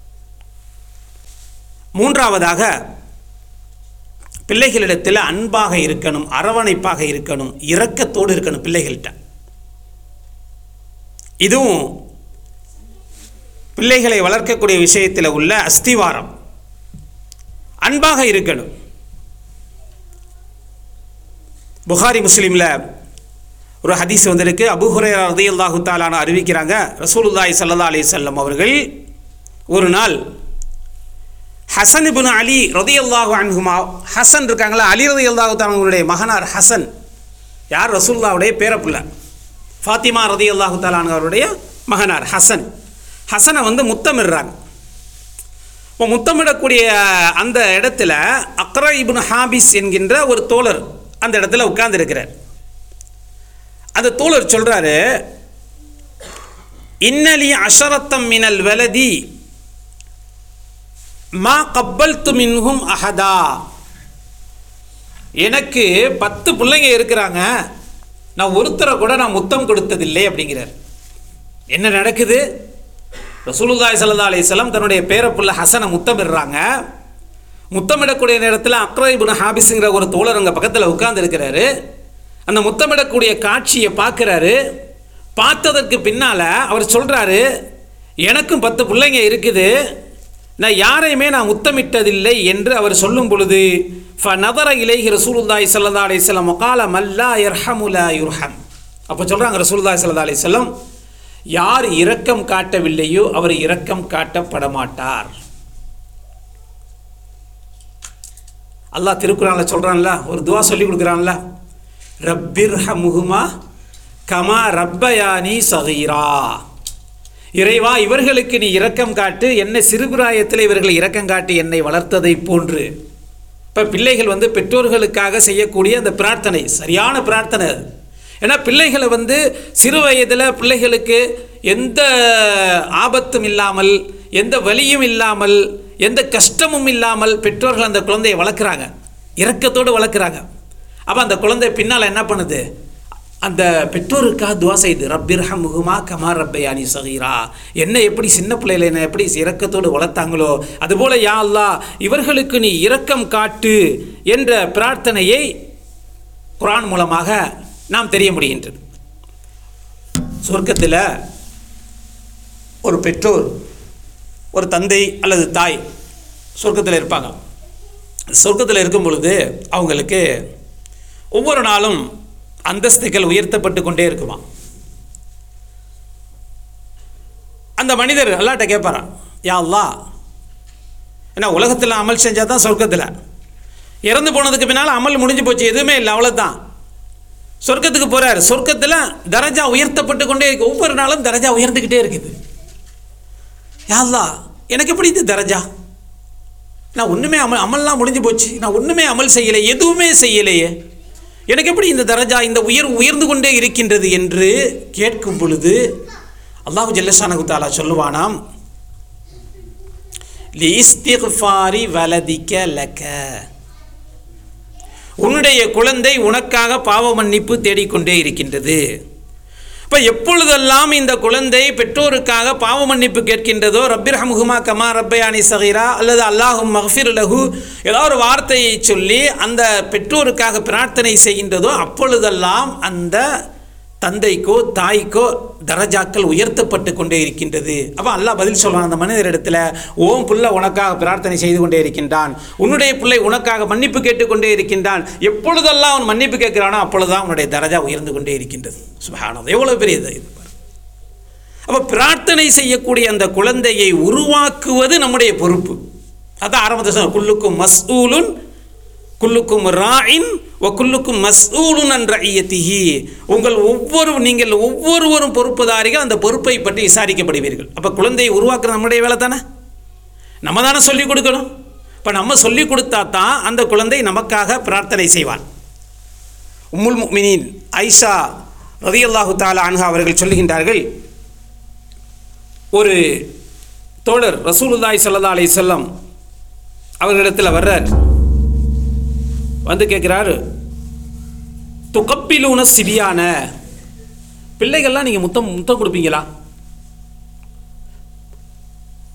மூன்றாவதாக பிள்ளைகளிடத்தில் அன்பாக இருக்கணும், அரவணைப்பாக இருக்கணும், இரக்கத்தோடு இருக்கணும் பிள்ளைகள்கிட்ட. இதுவும் பிள்ளைகளை வளர்க்கக்கூடிய விஷயத்தில் உள்ள அஸ்திவாரம். அன்பாக இருக்கணும். புகாரி முஸ்லிமில் ஒரு ஹதீஸ் வந்திருக்கு. அபூ ஹுரைரா ரலியல்லாஹு தஆலா அன்ஹு அறிவிக்கிறாங்க, ரசூலுல்லாஹி ஸல்லல்லாஹு அலைஹி வஸல்லம் அவர்கள் ஒரு நாள் ஹசன் இப்னு அலி ரலியல்லாஹு அன்ஹுமா, ஹசன் இருக்காங்களா, அலி ரலியல்லாஹு தஆலா அவங்களுடைய மகனார் ஹசன், யார் ரசூலுல்லாஹ்வுடைய பேரப்புள்ள, ஃபாத்திமா ரலியல்லாஹு தஆலா அவருடைய மகனார் ஹசன். ஹசனை வந்து முத்தமிடுறாங்க. இப்போ முத்தமிடக்கூடிய அந்த இடத்துல அக்ரா இப்னு ஹாபிஸ் என்கின்ற ஒரு தோழர் அந்த இடத்துல உட்கார்ந்து இருக்கிறார். அந்த தோழர் சொல்றாரு, இன்னலி அஷரத்தம் மினல் வலதி மா கப்பல்து மின்ஹும் அஹதா. எனக்கு பத்து பிள்ளைங்க இருக்கிறாங்க, நான் ஒருத்தரை கூட நான் முத்தம் கொடுத்ததில்லை அப்படிங்கிறார். என்ன நடக்குது? ரசூலுல்லாஹி ஸல்லல்லாஹு அலைஹி வஸல்லம் தன்னுடைய பேரப்புள்ள ஹசனை முத்தமிடுறாங்க. முத்தமிடக்கூடிய நேரத்தில் அக்ரா இப்னு ஹாபிஸ்ங்கிற ஒரு தோழர் அங்கே பக்கத்தில் உட்கார்ந்து இருக்கிறாரு. அந்த முத்தமிடக்கூடிய காட்சியை பார்க்குறாரு. பார்த்ததற்கு பின்னால் அவர் சொல்கிறாரு, எனக்கும் பத்து பிள்ளைங்க இருக்குது, நான் யாரையுமே நான் முத்தமிட்டதில்லை என்று அவர் சொல்லும் பொழுது ஃபநதர இலைஹி ரசூலுல்லாஹி ஸல்லல்லாஹு அலைஹி வஸல்லம் வகால மல்லா யர்ஹமு லா யுர்ஹம். அப்போ சொல்கிறாங்க ரசூலுல்லாஹி ஸல்லல்லாஹு அலைஹி வஸல்லம், யார் இரக்கம் காட்டவில்லையோ அவர் இரக்கம் காட்டப்பட மாட்டார். அல்லாஹ் திருக்குறான்ல சொல்கிறான்ல, ஒரு துவா சொல்லி கொடுக்குறான்ல, ரப்பிர்ஹமுஹுமா கமா ரப்பயானி சகீரா. இறைவா, இவர்களுக்கு நீ இரக்கம் காட்டு, என்னை சிறுபிராயத்தில் இவர்களை இரக்கம் காட்டி என்னை வளர்த்ததை போன்று. இப்போ பிள்ளைகள் வந்து பெற்றோர்களுக்காக செய்யக்கூடிய அந்த பிரார்த்தனை சரியான பிரார்த்தனை. ஏன்னா பிள்ளைகளை வந்து சிறு வயதில் பிள்ளைகளுக்கு எந்த ஆபத்தும் இல்லாமல், எந்த வலியும் இல்லாமல், எந்த கஷ்டமும் இல்லாமல் பெற்றோர்கள் அந்த குழந்தையை வளர்க்குறாங்க, இரக்கத்தோடு வளர்க்குறாங்க. அப்போ அந்த குழந்தை பின்னால் என்ன பண்ணுது? அந்த பெற்றோருக்காக துவா செய்து, ரப்பிர்ஹமுஹுமா கமா ரப்பயானி சகீரா. என்னை எப்படி சின்ன பிள்ளைகளை என்னை எப்படி இரக்கத்தோடு வளர்த்தாங்களோ அதுபோல் யா அல்லாஹ் இவர்களுக்கு நீ இரக்கம் காட்டு என்ற பிரார்த்தனையை குர்ஆன் மூலமாக நாம் தெரிய முடிகின்றது. சொர்க்கத்தில் ஒரு பெற்றோர், ஒரு தந்தை அல்லது தாய் சொர்க்கத்தில் இருப்பாங்க. சொர்க்கத்தில் இருக்கும் பொழுது அவங்களுக்கு ஒவ்வொரு நாளும் அந்தஸ்துகள் உயர்த்தப்பட்டு கொண்டே இருக்குமா. அந்த மனிதர் அல்லாஹ்ட்ட கேட்பாரான், யா அல்லாஹ், ஏன்னா உலகத்தில் அமல் செஞ்சால் தான் சொர்க்கத்தில், இறந்து போனதுக்கு பின்னால் அமல் முடிஞ்சு போச்சு, எதுவுமே இல்லை, அவ்வளோதான். சொர்க்கத்துக்கு போகிறார். சொர்க்கத்தில் தரஜா உயர்த்தப்பட்டு கொண்டே இருக்கு, ஒவ்வொரு நாளும் தரஜா உயர்ந்துக்கிட்டே இருக்குது. யா அல்லாஹ், எனக்கு எப்படி இந்த தரஜா? நான் ஒன்றுமே அமல் அமல்லாம் முடிஞ்சு போச்சு, நான் ஒன்றுமே அமல் செய்யலை, எதுவுமே செய்யலையே, எனக்கு எப்படி இந்த தரஜா, இந்த உயர்வு உயர்ந்து கொண்டே இருக்கின்றது என்று கேட்கும் பொழுது அல்லாஹ் ஜல்லஷானஹு தஆலா சொல்லுவானாம், லிஸ்திக்ஃபாரி வலதிக லக. உன்னுடைய குழந்தை உனக்காக பாவ மன்னிப்பு தேடிக்கொண்டே இருக்கின்றது. இப்போ எப்பொழுதெல்லாம் இந்த குழந்தை பெற்றோருக்காக பாவ மன்னிப்பு கேட்கின்றதோ, ரப்பிர்ஹமுஹுமா கமா ரப்பயானி சகீரா அல்லது அல்லாஹும் மக்ஃபிர் லஹு ஏதோ ஒரு வார்த்தையை சொல்லி அந்த பெற்றோருக்காக பிரார்த்தனை செய்கின்றதோ அப்பொழுதெல்லாம் அந்த தந்தைக்கோ தாய்க்கோ தரஜாக்கள் உயர்த்தப்பட்டு கொண்டே இருக்கின்றது. அப்போ அல்லாஹ் பதில் சொல்வான் அந்த மனிதரிடத்தில், ஓம் பிள்ளை உனக்காக பிரார்த்தனை செய்து கொண்டே இருக்கின்றான், உன்னுடைய பிள்ளை உனக்காக மன்னிப்பு கேட்டுக்கொண்டே இருக்கின்றான், எப்பொழுதெல்லாம் அவன் மன்னிப்பு கேட்கிறானோ அப்பொழுதுதான் அவனுடைய தரஜா உயர்ந்து கொண்டே இருக்கின்றது. சுப்ஹானல்லாஹ், எவ்வளோ பெரியது இது. அப்போ பிரார்த்தனை செய்யக்கூடிய அந்த குழந்தையை உருவாக்குவது நம்முடைய பொறுப்பு. அதான் ஆரம்பத்தில் சொன்ன, குல்லுக்கும் மஸ்ஊலுன் குல்லுக்கும் ராயின் வ குல்லுக்கும் மஸ்ஊலுன் அன் ரஇயத்திஹி. உங்கள் ஒவ்வொரு நீங்கள் ஒவ்வொருவரும் பொறுப்புதாரிகள், அந்த பொறுப்பை பற்றி விசாரிக்கப்படுவீர்கள். அப்போ குழந்தையை உருவாக்குறது நம்முடைய வேலை தானே, நம்ம தானே சொல்லிக் கொடுக்கணும். இப்போ நம்ம சொல்லிக் கொடுத்தா தான் அந்த குழந்தை நமக்காக பிரார்த்தனை செய்வான். உம்முல் முஃமினீன் ஐஷா ரலியல்லாஹு தஆலா அன்ஹா அவர்கள் சொல்லுகின்றார்கள், ஒரு தோழர் ரசூலுல்லாஹி ஸல்லல்லாஹு அலைஹி வஸல்லம் அவர்களிடத்தில் வர்றார். வந்து கேட்குறாரு, துகப்பிலூன சிபியான, பிள்ளைகள்லாம் நீங்கள் முத்தம் முத்தம் கொடுப்பீங்களா?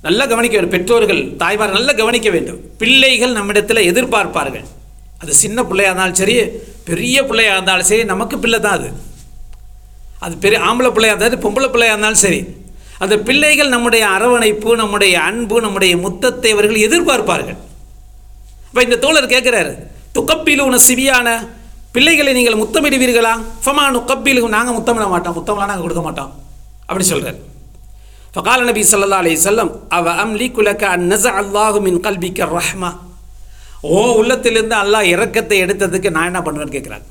நல்லா கவனிக்க வேண்டும். பெற்றோர்கள் தாய்மார் நல்லா கவனிக்க வேண்டும். பிள்ளைகள் நம்மிடத்தில் எதிர்பார்ப்பார்கள். அது சின்ன பிள்ளையாக இருந்தாலும் சரி, பெரிய பிள்ளையாக இருந்தாலும் சரி, நமக்கு பிள்ளை தான் அது. அது பெரிய ஆம்பளை பிள்ளையாக இருந்தாலும் பொம்பளை பிள்ளையாக இருந்தாலும் சரி, அந்த பிள்ளைகள் நம்முடைய அரவணைப்பு, நம்முடைய அன்பு, நம்முடைய முத்தத்தை அவர்கள் எதிர்பார்ப்பார்கள். இப்போ இந்த தோழர் கேட்குறாரு, துக்கப்பிலுன சிவியான பிள்ளைகளை நீங்கள் முத்தமிடுவீர்களா? ஃபமா நுக்கப்பிலு, நாங்கள் முத்தமிட மாட்டோம், முத்தம்லாம் நாங்கள் கொடுக்க மாட்டோம் அப்படி சொல்கிறார். ஃபகால நபி ஸல்லல்லாஹு அலைஹி வஸல்லம் அவ அம்லிகு லக அன் நஸஅ அல்லாஹு மின் கல்பிக ரஹ்மா, ஓ உள்ளத்திலிருந்து அல்லாஹ் இரக்கத்தை எடுத்ததுக்கு நான் என்ன பண்ணுவேன்னு கேட்குறாங்க.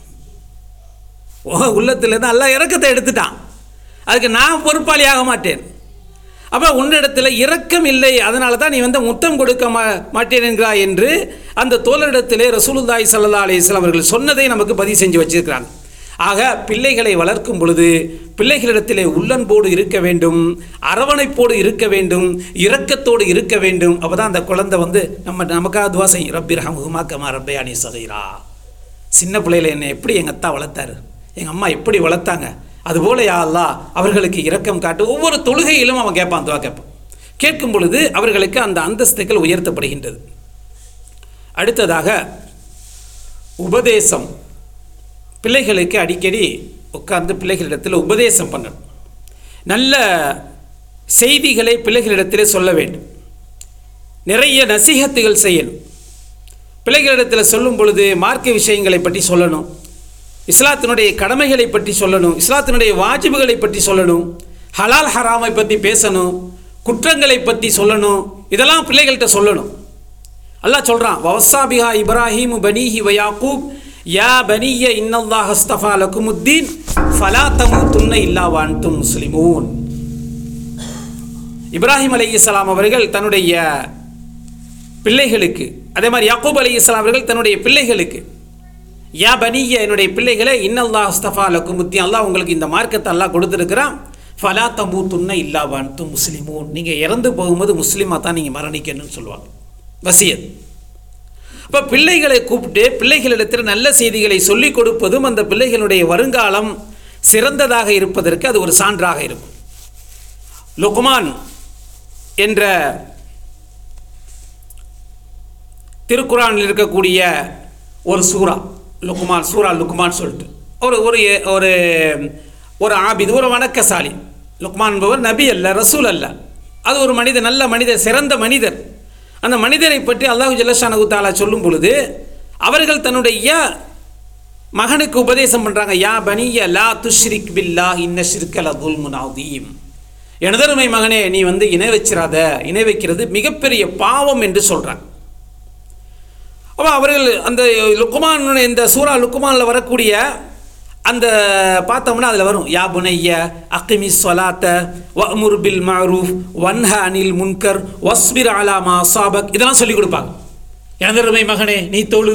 ஓ உள்ளத்திலிருந்து அல்லாஹ் இரக்கத்தை எடுத்துட்டான், அதுக்கு நான் பொறுப்பாளியாக மாட்டேன். அப்போ உன்னிடத்தில் இரக்கம் இல்லை, அதனால தான் நீ வந்து முத்தம் கொடுக்க மா மாட்டேன் என்கிறாய் என்று அந்த தோழரிடத்திலே ரசூலுல்லாஹி ஸல்லல்லாஹு அலைஹி வஸல்லம் அவர்கள் சொன்னதை நமக்கு பதிவு செஞ்சு வச்சிருக்கிறாங்க. ஆக பிள்ளைகளை வளர்க்கும் பொழுது பிள்ளைகளிடத்திலே உள்ளன்போடு இருக்க வேண்டும், அரவணைப்போடு இருக்க வேண்டும், இரக்கத்தோடு இருக்க வேண்டும். அப்போ தான் அந்த குழந்தை வந்து நம்ம நமக்காக துவா செய்யும், ரப்பிர்ஹம்ஹுமா கமா ரப்பயானி ஸகீரா. சின்ன பிள்ளைகளை என்னை எப்படி எங்கள் அத்தா வளர்த்தாரு, எங்கள் அம்மா எப்படி வளர்த்தாங்க, அதுபோல யா அல்லாஹ் அவர்களுக்கு இரக்கம் காட்டு. ஒவ்வொரு தொழுகையிலும் அவன் கேட்பான், துவா கேட்பான். கேட்கும் பொழுது அவர்களுக்கு அந்த அந்தஸ்துகள் உயர்த்தப்படுகின்றது. அடுத்ததாக உபதேசம். பிள்ளைகளுக்கு அடிக்கடி உட்கார்ந்து பிள்ளைகளிடத்தில் உபதேசம் பண்ணணும். நல்ல செய்திகளை பிள்ளைகளிடத்திலே சொல்ல வேண்டும். நிறைய நசீஹத்துகள் செய்யணும். பிள்ளைகளிடத்தில் சொல்லும் பொழுது மார்க்க விஷயங்களை பற்றி சொல்லணும், இஸ்லாத்தினுடைய கடமைகளை பற்றி சொல்லணும், இஸ்லாத்தினுடைய வாஜிபுகளை பற்றி சொல்லணும், ஹலால் ஹராமை பற்றி பேசணும், குற்றங்களை பற்றி சொல்லணும். இதெல்லாம் பிள்ளைகள்கிட்ட சொல்லணும். அல்லாஹ் சொல்கிறான், வவஸ்ஸாபிஹா இப்ராஹீமு பனீஹி வ யாக்கூப் யா பனிய இன்னல்லாஹ் அஸ்தஃபா லகுமுத்தீன் ஃபலா தமூதுன்ன இல்லா வ அன்தும் முஸ்லிமூன். இப்ராஹிம் அலைஹிஸ்ஸலாம் அவர்கள் தன்னுடைய பிள்ளைகளுக்கு, அதே மாதிரி யாக்கூப் அலைஹிஸ்ஸலாம் அவர்கள் தன்னுடைய பிள்ளைகளுக்கு, யா பனிய என்னுடைய பிள்ளைகளை இன்னல்லாஹ் அஸ்தஃபா லகுமுத்தீன், அல்லாஹ் உங்களுக்கு இந்த மார்க்கத்தை அல்லாஹ் கொடுத்துருக்கிறான், ஃபலா தமூதுன்ன இல்லா வ அன்தும் முஸ்லிமூன், நீங்கள் இறந்து போகும்போது முஸ்லீமாக தான் நீங்கள் மரணிக்கணும்னு சொல்லுவாங்க, வசியத். இப்போ பிள்ளைகளை கூப்பிட்டு பிள்ளைகளிடத்தில் நல்ல செய்திகளை சொல்லிக் கொடுப்பதும் அந்த பிள்ளைகளுடைய வருங்காலம் சிறந்ததாக இருப்பதற்கு அது ஒரு சான்றாக இருக்கும். லுக்மான் என்ற திருக்குரானில் இருக்கக்கூடிய ஒரு சூரா, லுக்மான் சூரா லுக்மான் சொல்லிட்டு ஒரு ஒரு ஒரு ஒரு ஆபிது, ஒரு வணக்கசாலி. லுக்மான் என்பவர் நபி அல்ல, ரசூல் அல்ல, அது ஒரு மனிதர், நல்ல மனிதர், சிறந்த மனிதர். அந்த மனிதரை பற்றி அல்லாஹு ஜல்லஷானஹு தஆலா சொல்லும் பொழுது அவர்கள் தன்னுடைய மகனுக்கு உபதேசம் பண்ணுறாங்க, யா பனிய லா துஷ்ரிக் பில்லாஹ் இன்ன ஷிர்க லதுல்முன் அதீம். எனதருமை மகனே, நீ வந்து இணை வச்சிராத, இணை வைக்கிறது மிகப்பெரிய பாவம் என்று சொல்கிறாங்க. அப்போ அவர்கள் அந்த லுக்மான், இந்த சூரா லுக்மானில் வரக்கூடிய அந்த பார்த்தோம்னா அதில் வரும், யா புனைய அக்கிமி சொலாத்த வஅ்முர் பில் மஅரூஃப் வன்ஹ அனில் முன்கர் வஸ்பிர் அலா மா அஸாபக், இதெல்லாம் சொல்லிக் கொடுப்பாங்க. எனதருமை மகனே, நீ தொழு,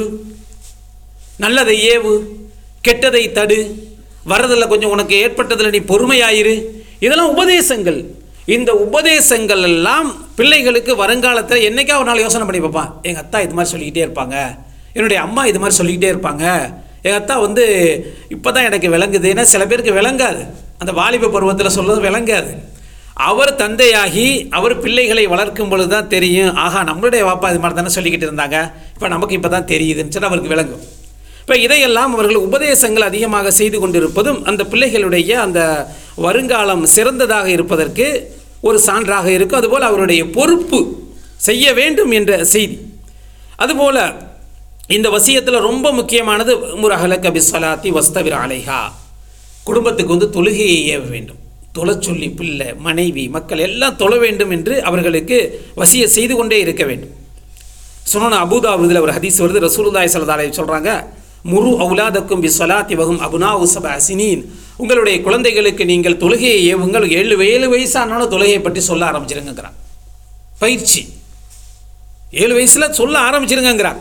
நல்லதை ஏவு, கெட்டதை தடு, வரதில் கொஞ்சம் உனக்கு ஏற்பட்டதில் நீ பொறுமையாயிரு. இதெல்லாம் உபதேசங்கள். இந்த உபதேசங்கள் எல்லாம் பிள்ளைகளுக்கு வருங்காலத்தில் என்றைக்கா ஒரு நாள் யோசனை பண்ணி பார்ப்பான், எங்கள் அத்தா இது மாதிரி சொல்லிக்கிட்டே இருப்பாங்க, என்னுடைய அம்மா இது மாதிரி சொல்லிக்கிட்டே இருப்பாங்க, எங்கள் அத்தா வந்து இப்போ தான் எனக்கு விளங்குது. ஏன்னா சில பேருக்கு விளங்காது, அந்த வாலிப பருவத்தில் சொல்கிறது விளங்காது. அவர் தந்தையாகி அவர் பிள்ளைகளை வளர்க்கும் பொழுது தான் தெரியும், ஆஹா நம்மளுடைய வாப்பா இது மாதிரி தானே சொல்லிக்கிட்டு இருந்தாங்க, இப்போ நமக்கு இப்போ தான் தெரியுதுன்னு சொல்லி அவருக்கு விளங்கும். இப்போ இதையெல்லாம் அவர்கள் உபதேசங்கள் அதிகமாக செய்து கொண்டிருப்பதும் அந்த பிள்ளைகளுடைய அந்த வருங்காலம் சிறந்ததாக இருப்பதற்கு ஒரு சான்றாக இருக்கும். அதுபோல் அவருடைய பொறுப்பு செய்ய வேண்டும் என்ற செய்தி. அதுபோல் இந்த வசியத்தில் ரொம்ப முக்கியமானது முரஹலக பிஸ்ஸலாத்தி வஸ்தபிர் அலைஹா, குடும்பத்துக்கு வந்து தொழுகையை ஏவ வேண்டும். தொழ சொல்லி பிள்ளை, மனைவி, மக்கள் எல்லாம் தொழ வேண்டும் என்று அவர்களுக்கு வசிய செய்து கொண்டே இருக்க வேண்டும். சுனன் அபூதாவுதில் ஒரு ஹதீஸ் வருது, ரசூலுல்லாஹி ஸல்லல்லாஹு அலைஹி சொல்கிறாங்க, முரு அவுலாதக்கும் பிஸ்ஸலாத்தி வஹும் அப்னாஉ சப்அ சினீன், உங்களுடைய குழந்தைகளுக்கு நீங்கள் தொழுகையை ஏவுங்கள், ஏழு ஏழு வயசானாலும் தொழுகையை பற்றி சொல்ல ஆரம்பிச்சிருங்கிறான். பயிற்சி ஏழு வயசில் சொல்ல ஆரம்பிச்சிருங்கிறான்.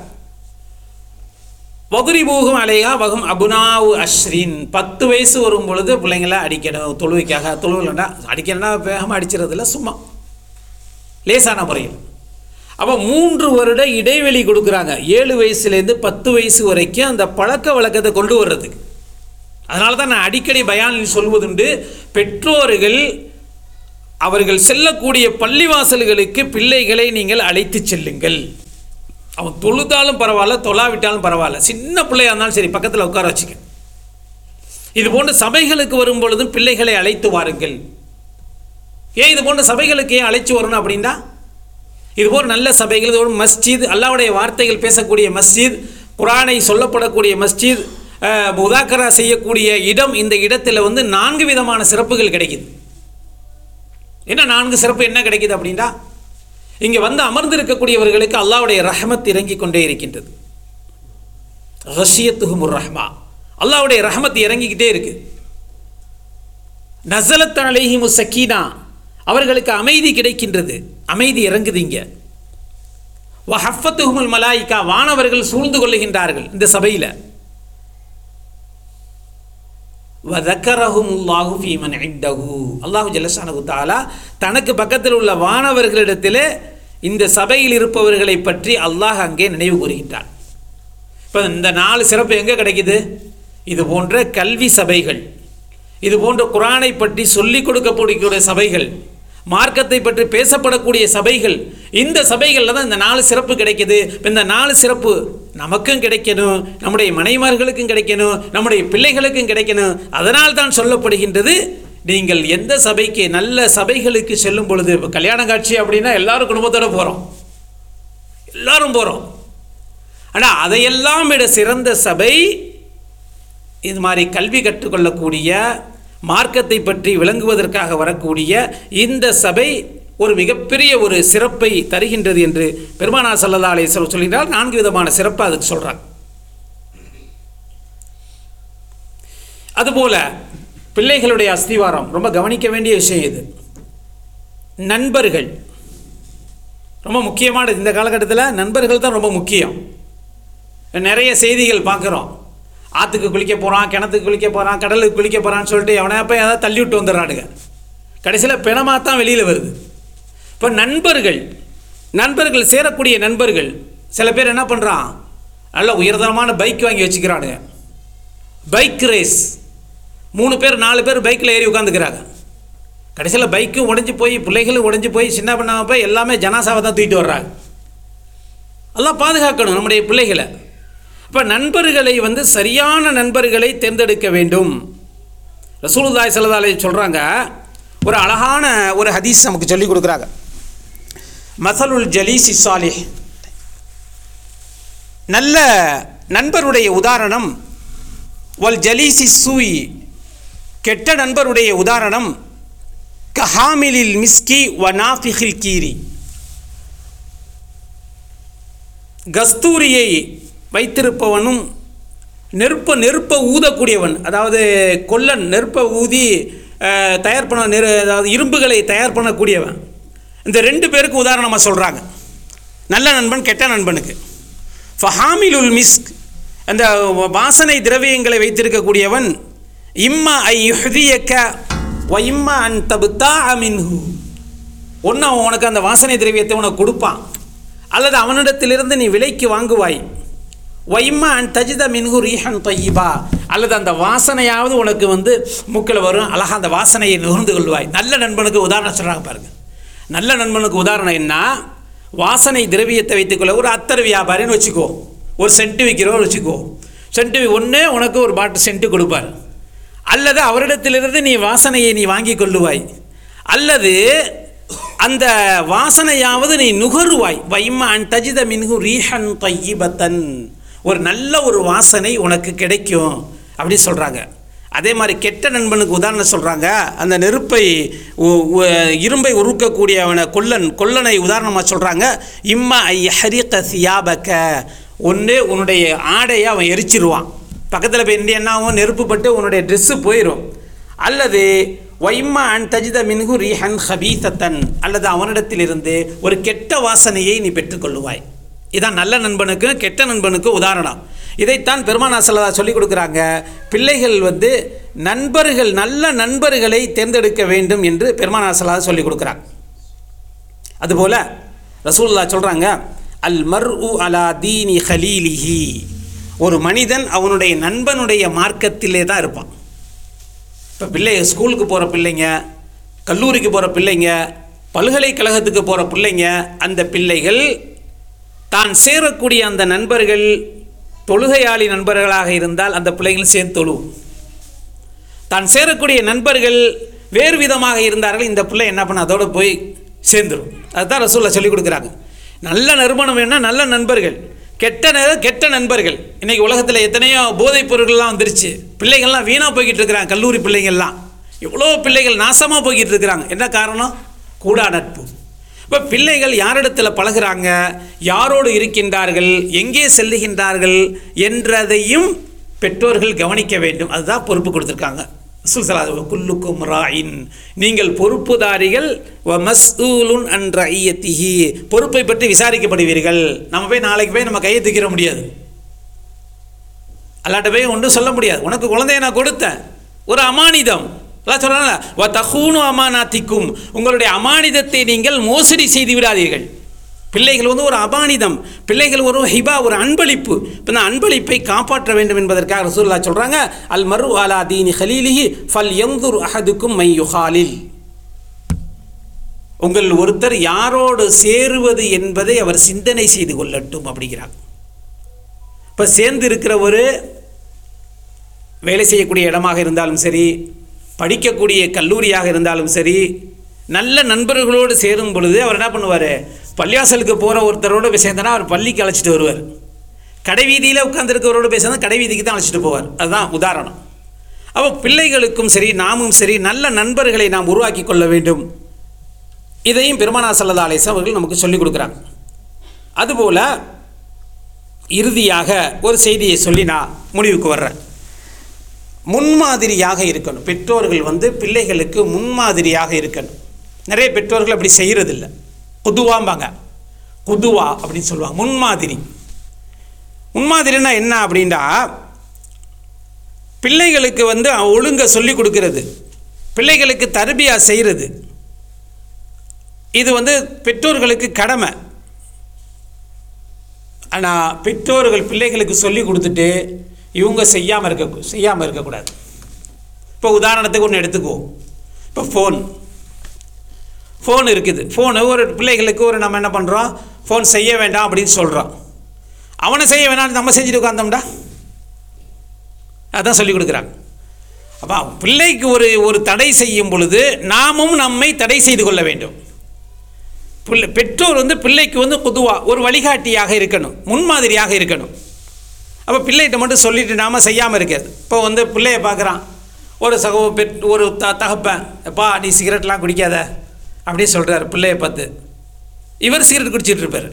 வகுரிபூகும் அலையா வகும் அபுனாவு அஸ்ரின், பத்து வயசு வரும் பொழுது பிள்ளைங்கள அடிக்கணும் தொழுவைக்காக. தொழுவில்னா அடிக்கணும்னா வேகமாக அடிச்சிடறதில்ல, சும்மா லேசான முறையில். அப்போ மூன்று வருட இடைவெளி கொடுக்குறாங்க, ஏழு வயசுலேருந்து பத்து வயசு வரைக்கும் அந்த பழக்க வழக்கத்தை கொண்டு வர்றதுக்கு. அதனால தான் நான் அடிக்கடி பயானில் சொல்வதுண்டு, பெற்றோர்கள் அவர்கள் செல்லக்கூடிய பள்ளிவாசல்களுக்கு பிள்ளைகளை நீங்கள் அழைத்து செல்லுங்கள். அவன் தொழுதாலும் பரவாயில்ல, தொழாவிட்டாலும் பரவாயில்ல, சின்ன பிள்ளையாக இருந்தாலும் சரி, பக்கத்தில் உட்கார வச்சுக்க. இது போன்ற சபைகளுக்கு வரும் பொழுதும் பிள்ளைகளை அழைத்து வாருங்கள். ஏன் இது போன்ற சபைகளுக்கு ஏன் அழைச்சி வரணும் அப்படின்னா, இதுபோல் நல்ல சபைகள், இது ஒரு மஸ்ஜித், அல்லாஹ்வுடைய வார்த்தைகள் பேசக்கூடிய மஸ்ஜித், குர்ஆனை சொல்லப்படக்கூடிய மஸ்ஜித், முதாக்கரா செய்யக்கூடிய இடம், இந்த இடத்துல வந்து நான்கு விதமான சிறப்புகள் கிடைக்குது. என்ன நான்கு சிறப்பு என்ன கிடைக்குது அப்படின்னா, இங்கே வந்து அமர்ந்திருக்கக்கூடியவர்களுக்கு அல்லாஹ்வுடைய ரஹ்மத் இறங்கி கொண்டே இருக்கின்றது. கஷியத்துஹுமுர் ரஹ்மா, அல்லாஹ்வுடைய ரஹ்மத் இறங்கிக்கிட்டே இருக்கு. நஸலத் அலைஹிமு ஸக்கீனா, அவர்களுக்கு அமைதி கிடைக்கின்றது, அமைதி இறங்குதீங்க. வஹஃபத்துஹுமுல் மலாயிகா, வானவர்கள் சூழ்ந்து கொள்ளுகின்றார்கள் இந்த சபையில். வதக்கரஹுமுல்லாஹு ஃபீமன் இந்தஹு, அல்லாஹு ஜல்லஷானஹு தஆலா தனக்கு பக்கத்தில் உள்ள வானவர்களிடத்தில் இந்த சபையில் இருப்பவர்களை பற்றி அல்லாஹ் அங்கே நினைவு கூறுகின்றான். இப்போ இந்த நாலு சிறப்பு எங்கே கிடைக்குது? இது போன்ற கல்வி சபைகள், இது போன்ற குர்ஆனை பற்றி சொல்லிக் கொடுக்கக்கூடிய சபைகள், மார்க்கத்தை பற்றி பேசப்படக்கூடிய சபைகள், இந்த சபைகளில் தான் இந்த நாலு சிறப்பு கிடைக்கிது. இந்த நாலு சிறப்பு நமக்கும் கிடைக்கணும், நம்முடைய மனைமார்களுக்கும் கிடைக்கணும், நம்முடைய பிள்ளைகளுக்கும் கிடைக்கணும். அதனால் தான் சொல்லப்படுகின்றது, நீங்கள் எந்த சபைக்கு, நல்ல சபைகளுக்கு செல்லும் பொழுது, இப்போ கல்யாண காட்சி அப்படின்னா எல்லாரும் குடும்பத்தோடு போகிறோம், எல்லாரும் போகிறோம். ஆனால் அதையெல்லாம் விட சிறந்த சபை இது மாதிரி கல்வி கற்றுக்கொள்ளக்கூடிய, மார்க்கத்தை பற்றி விளங்குவதற்காக வரக்கூடிய இந்த சபை ஒரு மிகப்பெரிய ஒரு சிறப்பை தருகின்றது என்று பெருமானார் ஸல்லல்லாஹு அலைஹி வஸல்லம் சொல்கிறார். நான்கு விதமான சிறப்பு அதுக்கு சொல்கிறாங்க. அதுபோல பிள்ளைகளுடைய அஸ்திவாரம் ரொம்ப கவனிக்க வேண்டிய விஷயம். இது நண்பர்கள் ரொம்ப முக்கியமானது. இந்த காலகட்டத்தில் நண்பர்கள் தான் ரொம்ப முக்கியம். நிறைய செய்திகள் பார்க்குறோம், ஆற்றுக்கு குளிக்க போகிறான், கிணத்துக்கு குளிக்க போகிறான், கடலுக்கு குளிக்க போகிறான்னு சொல்லிட்டு எவனை போய் ஏதாவது தள்ளி விட்டு வந்துடுறானுங்க. கடைசியில் பிணமாக தான் வெளியில் வருது. இப்போ நண்பர்கள், நண்பர்கள் சேரக்கூடிய நண்பர்கள், சில பேர் என்ன பண்ணுறான், நல்ல உயர்தரமான பைக் வாங்கி வச்சுக்கிறானுங்க, பைக் ரேஸ், மூணு பேர் நாலு பேர் பைக்கில் ஏறி உட்காந்துக்கிறாங்க. கடைசியில் பைக்கும் உடஞ்சி போய், பிள்ளைகளும் உடஞ்சி போய், சின்ன பண்ணாமல் போய் எல்லாமே ஜனாசாவை தான் தூக்கிட்டு வர்றாங்க. எல்லாம் பாதுகாக்கணும் நம்முடைய பிள்ளைகளை. இப்போ நண்பர்களை வந்து சரியான நண்பர்களை தேர்ந்தெடுக்க வேண்டும். ரசூலுல்லாஹி ஸல்லல்லாஹு அலைஹி சொல்கிறாங்க, ஒரு அழகான ஒரு ஹதீஸ் நமக்கு சொல்லிக் கொடுக்குறாங்க. மஸலுல் ஜலீஸி ஸாலிஹ், நல்ல நண்பருடைய உதாரணம், வல் ஜலீஸி ஸூஇ, கெட்ட நண்பருடைய உதாரணம், கஹாமிலில் மிஸ்கி வ நாஃபிஹில் கீரி, கஸ்தூரியை வைத்திருப்பவனும் நெருப்ப நெருப்ப ஊதக்கூடியவன், அதாவது கொல்லன் நெருப்ப ஊதி தயார் பண்ண நெரு அதாவது இரும்புகளை தயார் பண்ணக்கூடியவன், இந்த ரெண்டு பேருக்கு உதாரணமாக சொல்கிறாங்க. நல்ல நண்பன் கெட்ட நண்பனுக்கு. ஃபஹாமிலுல் மிஸ்க், அந்த வாசனை திரவியங்களை வைத்திருக்கக்கூடியவன், இம்மா ஐ யுஹ்தியக வ இம்மா அன் தப்தா மின்ஹு, ஒன்று அவன் உனக்கு அந்த வாசனை திரவியத்தை உனக்கு கொடுப்பான், அல்லது அவனிடத்திலிருந்து நீ விலைக்கு வாங்குவாய். வைம்மா அன் தஜித மின்ஹு ரீஹன் தொய்யிபா, அல்லது அந்த வாசனையாவது உனக்கு வந்து மூக்கில் வரும், அழகாக அந்த வாசனையை நுகர்ந்து கொள்வாய். நல்ல நண்பனுக்கு உதாரணம் சொல்கிறாங்க பாருங்கள். நல்ல நண்பனுக்கு உதாரணம் என்ன, வாசனை திரவியத்தை வைத்துக்கொள்ள, ஒரு அத்தர் வியாபாரின்னு வச்சுக்கோ, ஒரு சென்ட்டு விற்கிறோம் வச்சுக்கோ, சென்ட்டு ஒன்று உனக்கு ஒரு பாட்டு சென்ட்டு கொடுப்பார், அல்லது அவரிடத்திலிருந்து நீ வாசனையை நீ வாங்கி கொள்ளுவாய், அல்லது அந்த வாசனையாவது நீ நுகருவாய். வைம்மா அன் தஜித மின்ஹு ரீஹன் தொய்யிபத்தன், ஒரு நல்ல ஒரு வாசனை உனக்கு கிடைக்கும் அப்படி சொல்கிறாங்க. அதே மாதிரி கெட்ட நண்பனுக்கு உதாரணம் சொல்கிறாங்க. அந்த நெருப்பை இரும்பை உருக்கக்கூடியவனை கொல்லன் கொல்லனை உதாரணமாக சொல்கிறாங்க. இம்மா ஐ ஹரிக சியாபக்க, ஒன்று உன்னுடைய ஆடையை அவன் எரிச்சிருவான், பக்கத்தில் போய் என்ன ஆகும், நெருப்பு பட்டு உன்னுடைய ட்ரெஸ்ஸு போயிடும், அல்லது வைம்மா அன் தஜித மின்ஹு ரீஹன் ஹபீசத்தன், அல்லது அவனிடத்திலிருந்து ஒரு கெட்ட வாசனையை நீ பெற்றுக்கொள்ளுவாய். இதான் நல்ல நண்பனுக்கு கெட்ட நண்பனுக்கு உதாரணம். இதைத்தான் பெருமானார் ஸல்லல்லாஹு அலைஹி சொல்லிக் கொடுக்குறாங்க. பிள்ளைகள் வந்து நண்பர்கள், நல்ல நண்பர்களை தேர்ந்தெடுக்க வேண்டும் என்று பெருமானார் ஸல்லல்லாஹு அலைஹி சொல்லிக் கொடுக்குறாங்க. அதுபோல் ரசூலுல்லாஹ் சொல்கிறாங்க, அல் மர்உ அலா தீனி ஹலீலிஹி, ஒரு மனிதன் அவனுடைய நண்பனுடைய மார்க்கத்திலே தான் இருப்பான். இப்போ பிள்ளை ஸ்கூலுக்கு போகிற பிள்ளைங்க, கல்லூரிக்கு போகிற பிள்ளைங்க, பல்கலைக்கழகத்துக்கு போகிற பிள்ளைங்க, அந்த பிள்ளைகள் தான் சேரக்கூடிய அந்த நண்பர்கள் தொழுகையாளி நண்பர்களாக இருந்தால் அந்த பிள்ளைகள் சேர்ந்து தொழுவும். தான் சேரக்கூடிய நண்பர்கள் வேறு விதமாக இருந்தார்கள், இந்த பிள்ளை என்ன பண்ண அதோடு போய் சேர்ந்துடும். அதுதான் ரசூலுல்லாஹ் சொல்லிக் கொடுக்குறாங்க. நல்ல நறுமணம் வேணும்னா நல்ல நண்பர்கள், கெட்ட நேரம் கெட்ட நண்பர்கள். இன்றைக்கி உலகத்தில் எத்தனையோ போதைப் பொருள்கள்லாம் வந்துருச்சு. பிள்ளைகள்லாம் வீணாக போய்கிட்டு இருக்கிறாங்க. கல்லூரி பிள்ளைகள்லாம் எவ்வளோ பிள்ளைகள் நாசமாக போய்கிட்டு இருக்கிறாங்க. என்ன காரணம்? கூடா நட்பு. இப்போ பிள்ளைகள் யாரிடத்தில் பழகிறாங்க, யாரோடு இருக்கின்றார்கள், எங்கே செல்லுகின்றார்கள் என்றதையும் பெற்றோர்கள் கவனிக்க வேண்டும். அதுதான் பொறுப்பு கொடுத்துருக்காங்க. குல்லுக்கும் ராயின், நீங்கள் பொறுப்புதாரிகள், வ மஸ்ஊலுன் அன் ரஇயத்திஹி, பொறுப்பை பற்றி விசாரிக்கப்படுவீர்கள். நம்ம போய் நாளைக்கு போய் நம்ம கையை தூக்கிட முடியாது, அல்லாட்ட போய் ஒன்றும் சொல்ல முடியாது. உனக்கு குழந்தைய நான் கொடுத்தேன், ஒரு அமானிதம். எல்லாம் சொல்கிறாங்க, வ தஹூனு அமானாத்திக்கும், உங்களுடைய அமானிதத்தை நீங்கள் மோசடி செய்து விடாதீர்கள். பிள்ளைகள் வந்து ஒரு அபானிதம், பிள்ளைகள் ஒரு ஹிபா, ஒரு அன்பளிப்பு. இப்போ இந்த அன்பளிப்பை காப்பாற்ற வேண்டும் என்பதற்காக ரசூலுல்லாஹ் சொல்கிறாங்க, அல் மரு அலா தீனி ஹலீலிஹி ஃபல் யன்துர் அஹதுக்கும் மை யுஹாலில். உங்கள் ஒருத்தர் யாரோடு சேருவது என்பதை அவர் சிந்தனை செய்து கொள்ளட்டும் அப்படிங்கிறாங்க. இப்போ சேர்ந்து இருக்கிற ஒரு வேலை செய்யக்கூடிய இடமாக இருந்தாலும் சரி, படிக்கக்கூடிய கல்லூரியாக இருந்தாலும் சரி, நல்ல நண்பர்களோடு சேரும் பொழுது அவர் என்ன பண்ணுவார், பள்ளிவாசலுக்கு போகிற ஒருத்தரோடு போய் சேர்ந்தனா அவர் பள்ளிக்கு அழைச்சிட்டு வருவார். கடை வீதியில் உட்காந்துருக்கிறவரோடு பேசினா கடை வீதிக்கு தான் அழைச்சிட்டு போவார். அதுதான் உதாரணம். அப்போ பிள்ளைகளுக்கும் சரி நாமும் சரி நல்ல நண்பர்களை நாம் உருவாக்கி கொள்ள வேண்டும். இதையும் பெருமானார் ஸல்லல்லாஹு அலைஹி வஸல்லம் அவர்கள் நமக்கு சொல்லிக் கொடுக்குறாங்க. அதுபோல் இறுதியாக ஒரு செய்தியை சொல்லி நான் முடிவுக்கு வர்றேன். முன்மாதிரியாக இருக்கணும். பெற்றோர்கள் வந்து பிள்ளைகளுக்கு முன்மாதிரியாக இருக்கணும். நிறைய பெற்றோர்கள் அப்படி செய்கிறதில்லை. குதுவாம்பாங்க, குதுவா அப்படின்னு சொல்லுவாங்க. முன்மாதிரி. முன்மாதிரின்னா என்ன அப்படின்னா, பிள்ளைகளுக்கு வந்து ஒழுங்க சொல்லி கொடுக்கறது, பிள்ளைகளுக்கு தர்பியா செய்கிறது, இது வந்து பெற்றோர்களுக்கு கடமை. ஆனால் பெற்றோர்கள் பிள்ளைகளுக்கு சொல்லி கொடுத்துட்டு இவங்க செய்யாமல் இருக்க செய்யாமல் இருக்கக்கூடாது. இப்போ உதாரணத்துக்கு ஒன்று எடுத்துக்குவோம். இப்போ ஃபோன் ஃபோன் இருக்குது. ஃபோனு ஒரு பிள்ளைகளுக்கு ஒரு நம்ம என்ன பண்ணுறோம், ஃபோன் செய்ய வேண்டாம் அப்படின்னு சொல்கிறோம். அவனை செய்ய வேண்டாம் நம்ம செஞ்சுட்டு உட்காந்தோம்டா, அதான் சொல்லிக் கொடுக்குறாங்க. அப்போ பிள்ளைக்கு ஒரு ஒரு தடை செய்யும் பொழுது நாமும் நம்மை தடை செய்து கொள்ள வேண்டும். பிள்ளை பெற்றோர் வந்து பிள்ளைக்கு வந்து பொதுவாக ஒரு வழிகாட்டியாக இருக்கணும், முன்மாதிரியாக இருக்கணும். அப்போ பிள்ளைகிட்ட மட்டும் சொல்லிட்டு நாம் செய்யாமல் இருக்காது. இப்போ வந்து பிள்ளையை பார்க்குறான் ஒரு சகோ பெற் ஒரு த தகப்பன் எப்பா நீ சிகரெட்லாம் குடிக்காத அப்படின்னு சொல்கிறார் பிள்ளையை பார்த்து. இவர் சிகரெட் குடிச்சிட்டு இருப்பார்.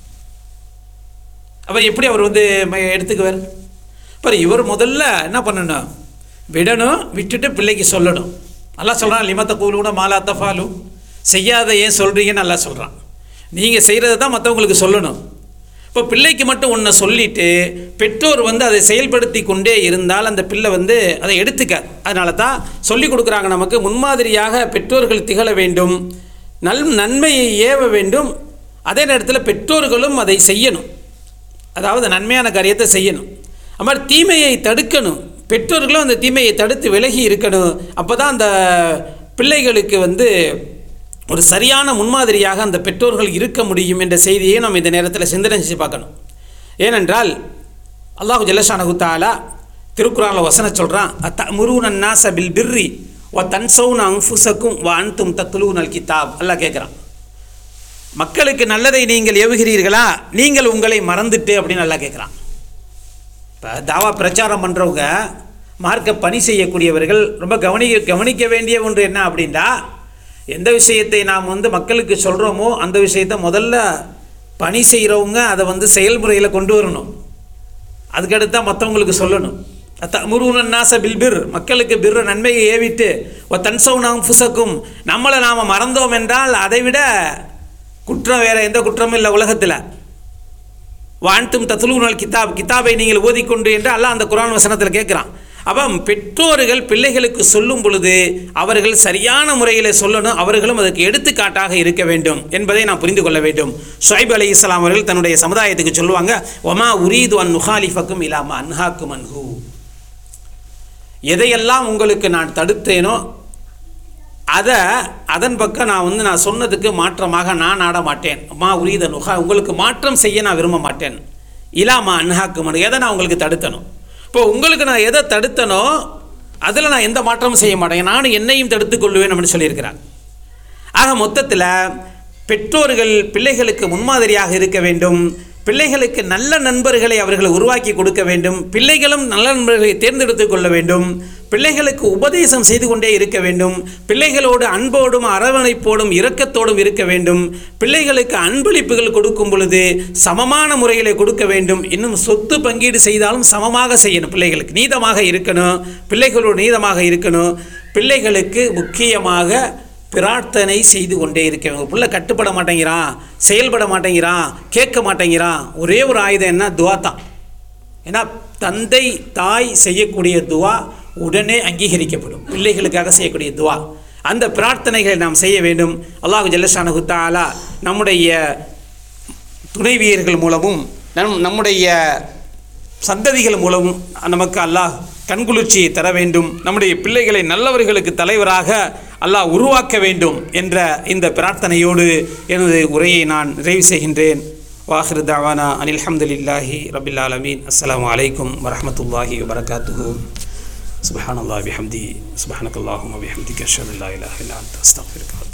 அப்போ எப்படி அவர் வந்து எடுத்துக்குவார்? இப்போ இவர் முதல்ல என்ன பண்ணணும், விடணும், விட்டுட்டு பிள்ளைக்கு சொல்லணும். நல்லா சொல்கிறான், லிமத்த கூலூன மாலா தஃபாலு, செய்யாத ஏன் சொல்கிறீங்கன்னு நல்லா சொல்கிறான். நீங்கள் செய்கிறத தான் மற்றவங்களுக்கு சொல்லணும். இப்போ பிள்ளைக்கு மட்டும் ஒன்று சொல்லிவிட்டு பெற்றோர் வந்து அதை செயல்படுத்தி கொண்டே இருந்தால் அந்த பிள்ளை வந்து அதை எடுத்துக்காது. அதனால தான் சொல்லிக் கொடுக்குறாங்க நமக்கு, முன்மாதிரியாக பெற்றோர்கள் திகழ வேண்டும், நல் நன்மையை ஏவ வேண்டும், அதே நேரத்தில் பெற்றோர்களும் அதை செய்யணும். அதாவது நன்மையான காரியத்தை செய்யணும். அது மாதிரி தீமையை தடுக்கணும், பெற்றோர்களும் அந்த தீமையை தடுத்து விலகி இருக்கணும். அப்போ தான் அந்த பிள்ளைகளுக்கு வந்து ஒரு சரியான முன்மாதிரியாக அந்த பெற்றோர்கள் இருக்க முடியும் என்ற செய்தியை நம்ம இந்த நேரத்தில் சிந்தனை செஞ்சு பார்க்கணும். ஏனென்றால் அல்லாஹு ஜல்லஷானஹு தஆலா திருக்குர்ஆனில் வசனம் சொல்கிறான், அத்தமுரூன நாஸ பில் பிர்ரி வ தன்சௌன அன்ஃபுஸக்கும் வ அன்தும் தத்லூனல் கிதாப். அல்லாஹ் கேட்குறான், மக்களுக்கு நல்லதை நீங்கள் ஏவுகிறீர்களா, நீங்கள் உங்களை மறந்துட்டு அப்படின்னு நல்லா கேட்குறான். இப்போ தாவா பிரச்சாரம் பண்ணுறவங்க, மார்க்க பணி செய்யக்கூடியவர்கள் ரொம்ப கவனிக்க கவனிக்க வேண்டிய ஒன்று என்ன அப்படின்னா, எந்த விஷயத்தை நாம் வந்து மக்களுக்கு சொல்கிறோமோ அந்த விஷயத்தை முதல்ல பணி செய்கிறவங்க அதை வந்து செயல்முறையில் கொண்டு வரணும். அதுக்கடுத்து தான் மற்றவங்களுக்கு சொல்லணும். அத்தமுரூன நாஸ பில் பிர், மக்களுக்கு பிர் நன்மையை ஏவிட்டு, ஒ தன்சௌன அன்ஃபுஸக்கும், நம்மளை நாம் மறந்தோம் என்றால் அதை விட குற்றம் வேறு எந்த குற்றமும் இல்லை உலகத்தில். வான்தும் தத்லூனல் கிதாப், கிதாபை நீங்கள் ஓதிக்கொண்டு என்று அல்லாஹ் அந்த குர்ஆன் வசனத்தில் கேட்குறான். அப்போ பெற்றோர்கள் பிள்ளைகளுக்கு சொல்லும் பொழுது அவர்கள் சரியான முறையில் சொல்லணும், அவர்களும் அதற்கு எடுத்துக்காட்டாக இருக்க வேண்டும் என்பதை நான் புரிந்து கொள்ள வேண்டும். ஷுஐப் அலைஹிஸ்ஸலாம் அவர்கள் தன்னுடைய சமுதாயத்துக்கு சொல்லுவாங்க, ஒமா உரீது அன் நுஹாலிஃபக்கும் இலாமா அன்ஹாக்கும் அன்ஹு, எதையெல்லாம் உங்களுக்கு நான் தடுத்தேனோ அதை அதன் பக்கம் நான் வந்து நான் சொன்னதுக்கு மாற்றமாக நான் ஆட மாட்டேன். மா உரீத நுகா, உங்களுக்கு மாற்றம் செய்ய நான் விரும்ப மாட்டேன். இலாமா அன்ஹாக்குமன், எதை நான் உங்களுக்கு தடுத்தனோ, இப்போ உங்களுக்கு நான் எதை தடுத்தனோ அதில் நான் எந்த மாற்றமும் செய்ய மாட்டேன், நானும் என்னையும் தடுத்து கொள்வேன் அப்படின்னு சொல்லியிருக்கிறாங்க. ஆக மொத்தத்தில் பெற்றோர்கள் பிள்ளைகளுக்கு முன்மாதிரியாக இருக்க வேண்டும். பிள்ளைகளுக்கு நல்ல நண்பர்களை அவர்களை உருவாக்கி கொடுக்க வேண்டும். பிள்ளைகளும் நல்ல நண்பர்களை தேர்ந்தெடுத்து கொள்ள வேண்டும். பிள்ளைகளுக்கு உபதேசம் செய்து கொண்டே இருக்க வேண்டும். பிள்ளைகளோடு அன்போடும் அரவணைப்போடும் இரக்கத்தோடும் இருக்க வேண்டும். பிள்ளைகளுக்கு அன்பளிப்புகள் கொடுக்கும் பொழுது சமமான முறைகளை கொடுக்க வேண்டும். இன்னும் சொத்து பங்கீடு செய்தாலும் சமமாக செய்யணும். பிள்ளைகளுக்கு நீதமாக இருக்கணும். பிள்ளைகளோடு நீதமாக இருக்கணும். பிள்ளைகளுக்கு முக்கியமாக பிரார்த்தனை செய்து கொண்டே இருக்க. உங்கள் பிள்ளை கட்டுப்பட மாட்டேங்கிறான், செயல்பட மாட்டேங்கிறான், கேட்க மாட்டேங்கிறான், ஒரே ஒரு ஆயுதம் என்ன? துவா தான். ஏன்னா தந்தை தாய் செய்யக்கூடிய துவா உடனே அங்கீகரிக்கப்படும். பிள்ளைகளுக்காக செய்யக்கூடிய துவா, அந்த பிரார்த்தனைகளை நாம் செய்ய வேண்டும். அல்லாஹ் ஜல்லஷானஹு தஆலா நம்முடைய துணைவியர்கள் மூலமும் நம் நம்முடைய சந்ததிகள் மூலமும் நமக்கு அல்லாஹ் கண்குளிர்ச்சியை தர வேண்டும். நம்முடைய பிள்ளைகளை நல்லவர்களுக்கு தலைவராக அல்லாஹ் உருவாக்க வேண்டும் என்ற இந்த பிரார்த்தனையோடு எனது உரையை நான் நிறைவு செய்கின்றேன். வாஹிரு தஅவானா அனில் ஹம்துலில்லாஹி ரப்பில் ஆலமீன். அஸ்ஸலாமு அலைக்கும் வரஹ்மத்துல்லாஹி வபரகாத்துஹு. சுப்ஹானல்லாஹி பிஹம்திஹி சுப்ஹானக்கல்லாஹும்ம பிஹம்திக அஷ்ஹது அல்லா இலாஹ இல்லா அன்த அஸ்தக்ஃபிருக வ அத்தூபு.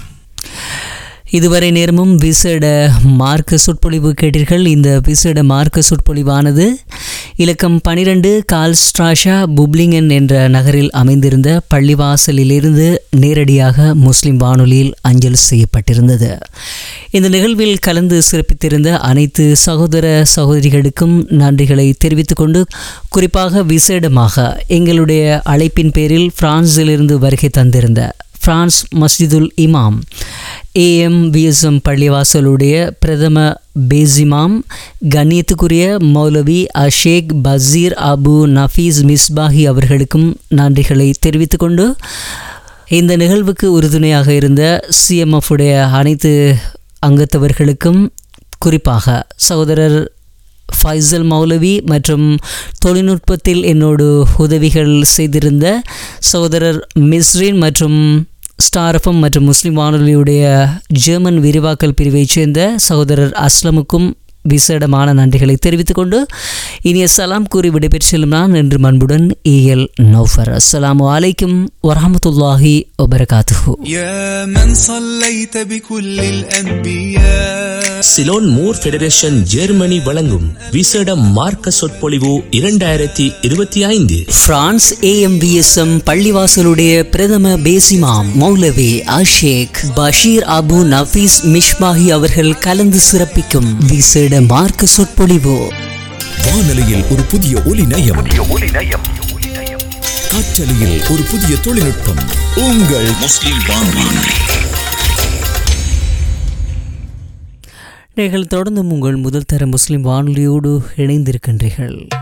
இதுவரை நேரமும் விசேட மார்க்க சொற்பொழிவு கேட்டீர்கள். இந்த விசேட மார்க்க சொற்பொழிவானது இலக்கம் பனிரெண்டு கால்ஸ்ட்ராஷா புப்ளிங்கன் என்ற நகரில் அமைந்திருந்த பள்ளிவாசலிலிருந்து நேரடியாக முஸ்லிம் வானொலியில் அஞ்சல் செய்யப்பட்டிருந்தது. இந்த நிகழ்வில் கலந்து சிறப்பித்திருந்த அனைத்து சகோதர சகோதரிகளுக்கும் நன்றிகளை தெரிவித்துக் கொண்டு, குறிப்பாக விசேடமாக எங்களுடைய அழைப்பின் பேரில் பிரான்சிலிருந்து வருகை தந்திருந்த பிரான்ஸ் மஸ்ஜிதுல் இமாம் ஏஎம்விஎஸ்எம் பள்ளிவாசலுடைய பிரதம பேசிமாம் கண்ணியத்துக்குரிய மௌலவி அஷேக் பசீர் அபு நஃபீஸ் மிஸ்பாஹி அவர்களுக்கும் நன்றிகளை தெரிவித்து கொண்டு, இந்த நிகழ்வுக்கு உறுதுணையாக இருந்த சிஎம்எஃப் உடைய அனைத்து அங்கத்தவர்களுக்கும், குறிப்பாக சகோதரர் ஃபைசல் மௌலவி மற்றும் தொழில்நுட்பத்தில் என்னோடு உதவிகள் செய்திருந்த சகோதரர் மிஸ்ரின் மற்றும் ஸ்டார்எஃப்எம் மற்றும் முஸ்லிம் வானொலியுடைய ஜெர்மன் விரிவாக்கல் பிரிவைச் சேர்ந்த சகோதரர் அஸ்லமுக்கும் விசேடமான நன்றிகளை தெரிவித்துக் கொண்டு இனிய சலாம் கூறி விடைபெற்று செல்லும் நான் என்று அன்புடன் இஎல் நௌஃபர். அஸ்ஸலாமு அலைக்கும் வரஹ்மத்துல்லாஹி வபரகாத்துஹு. சிலோன் மூர் ஃபெடரேஷன் ஜெர்மனி வழங்கும் விசேட மார்க்க சொற்பொழிவு இரண்டாயிரத்தி இருபத்தி ஐந்து. பிரான்ஸ் ஏஎம்விஎஸ்எம் பள்ளிவாசலுடைய பிரதம பேசிமாம் மௌலவி அஷேக் பஷீர் அபு நஃபீஸ் மிஷ்பாஹி அவர்கள் கலந்து சிறப்பிக்கும் விசேட மார்க்க சொற்பொழிவு. வானொலியில் ஒரு புதிய ஒலி நயம், காற்றலையில் ஒரு புதிய தொழில்நுட்பம். உங்கள் முஸ்லிம் வானொலி. நீங்கள் தொடர்ந்தும் உங்கள் முதல் தர முஸ்லிம் வானொலியோடு இணைந்திருக்கின்றீர்கள்.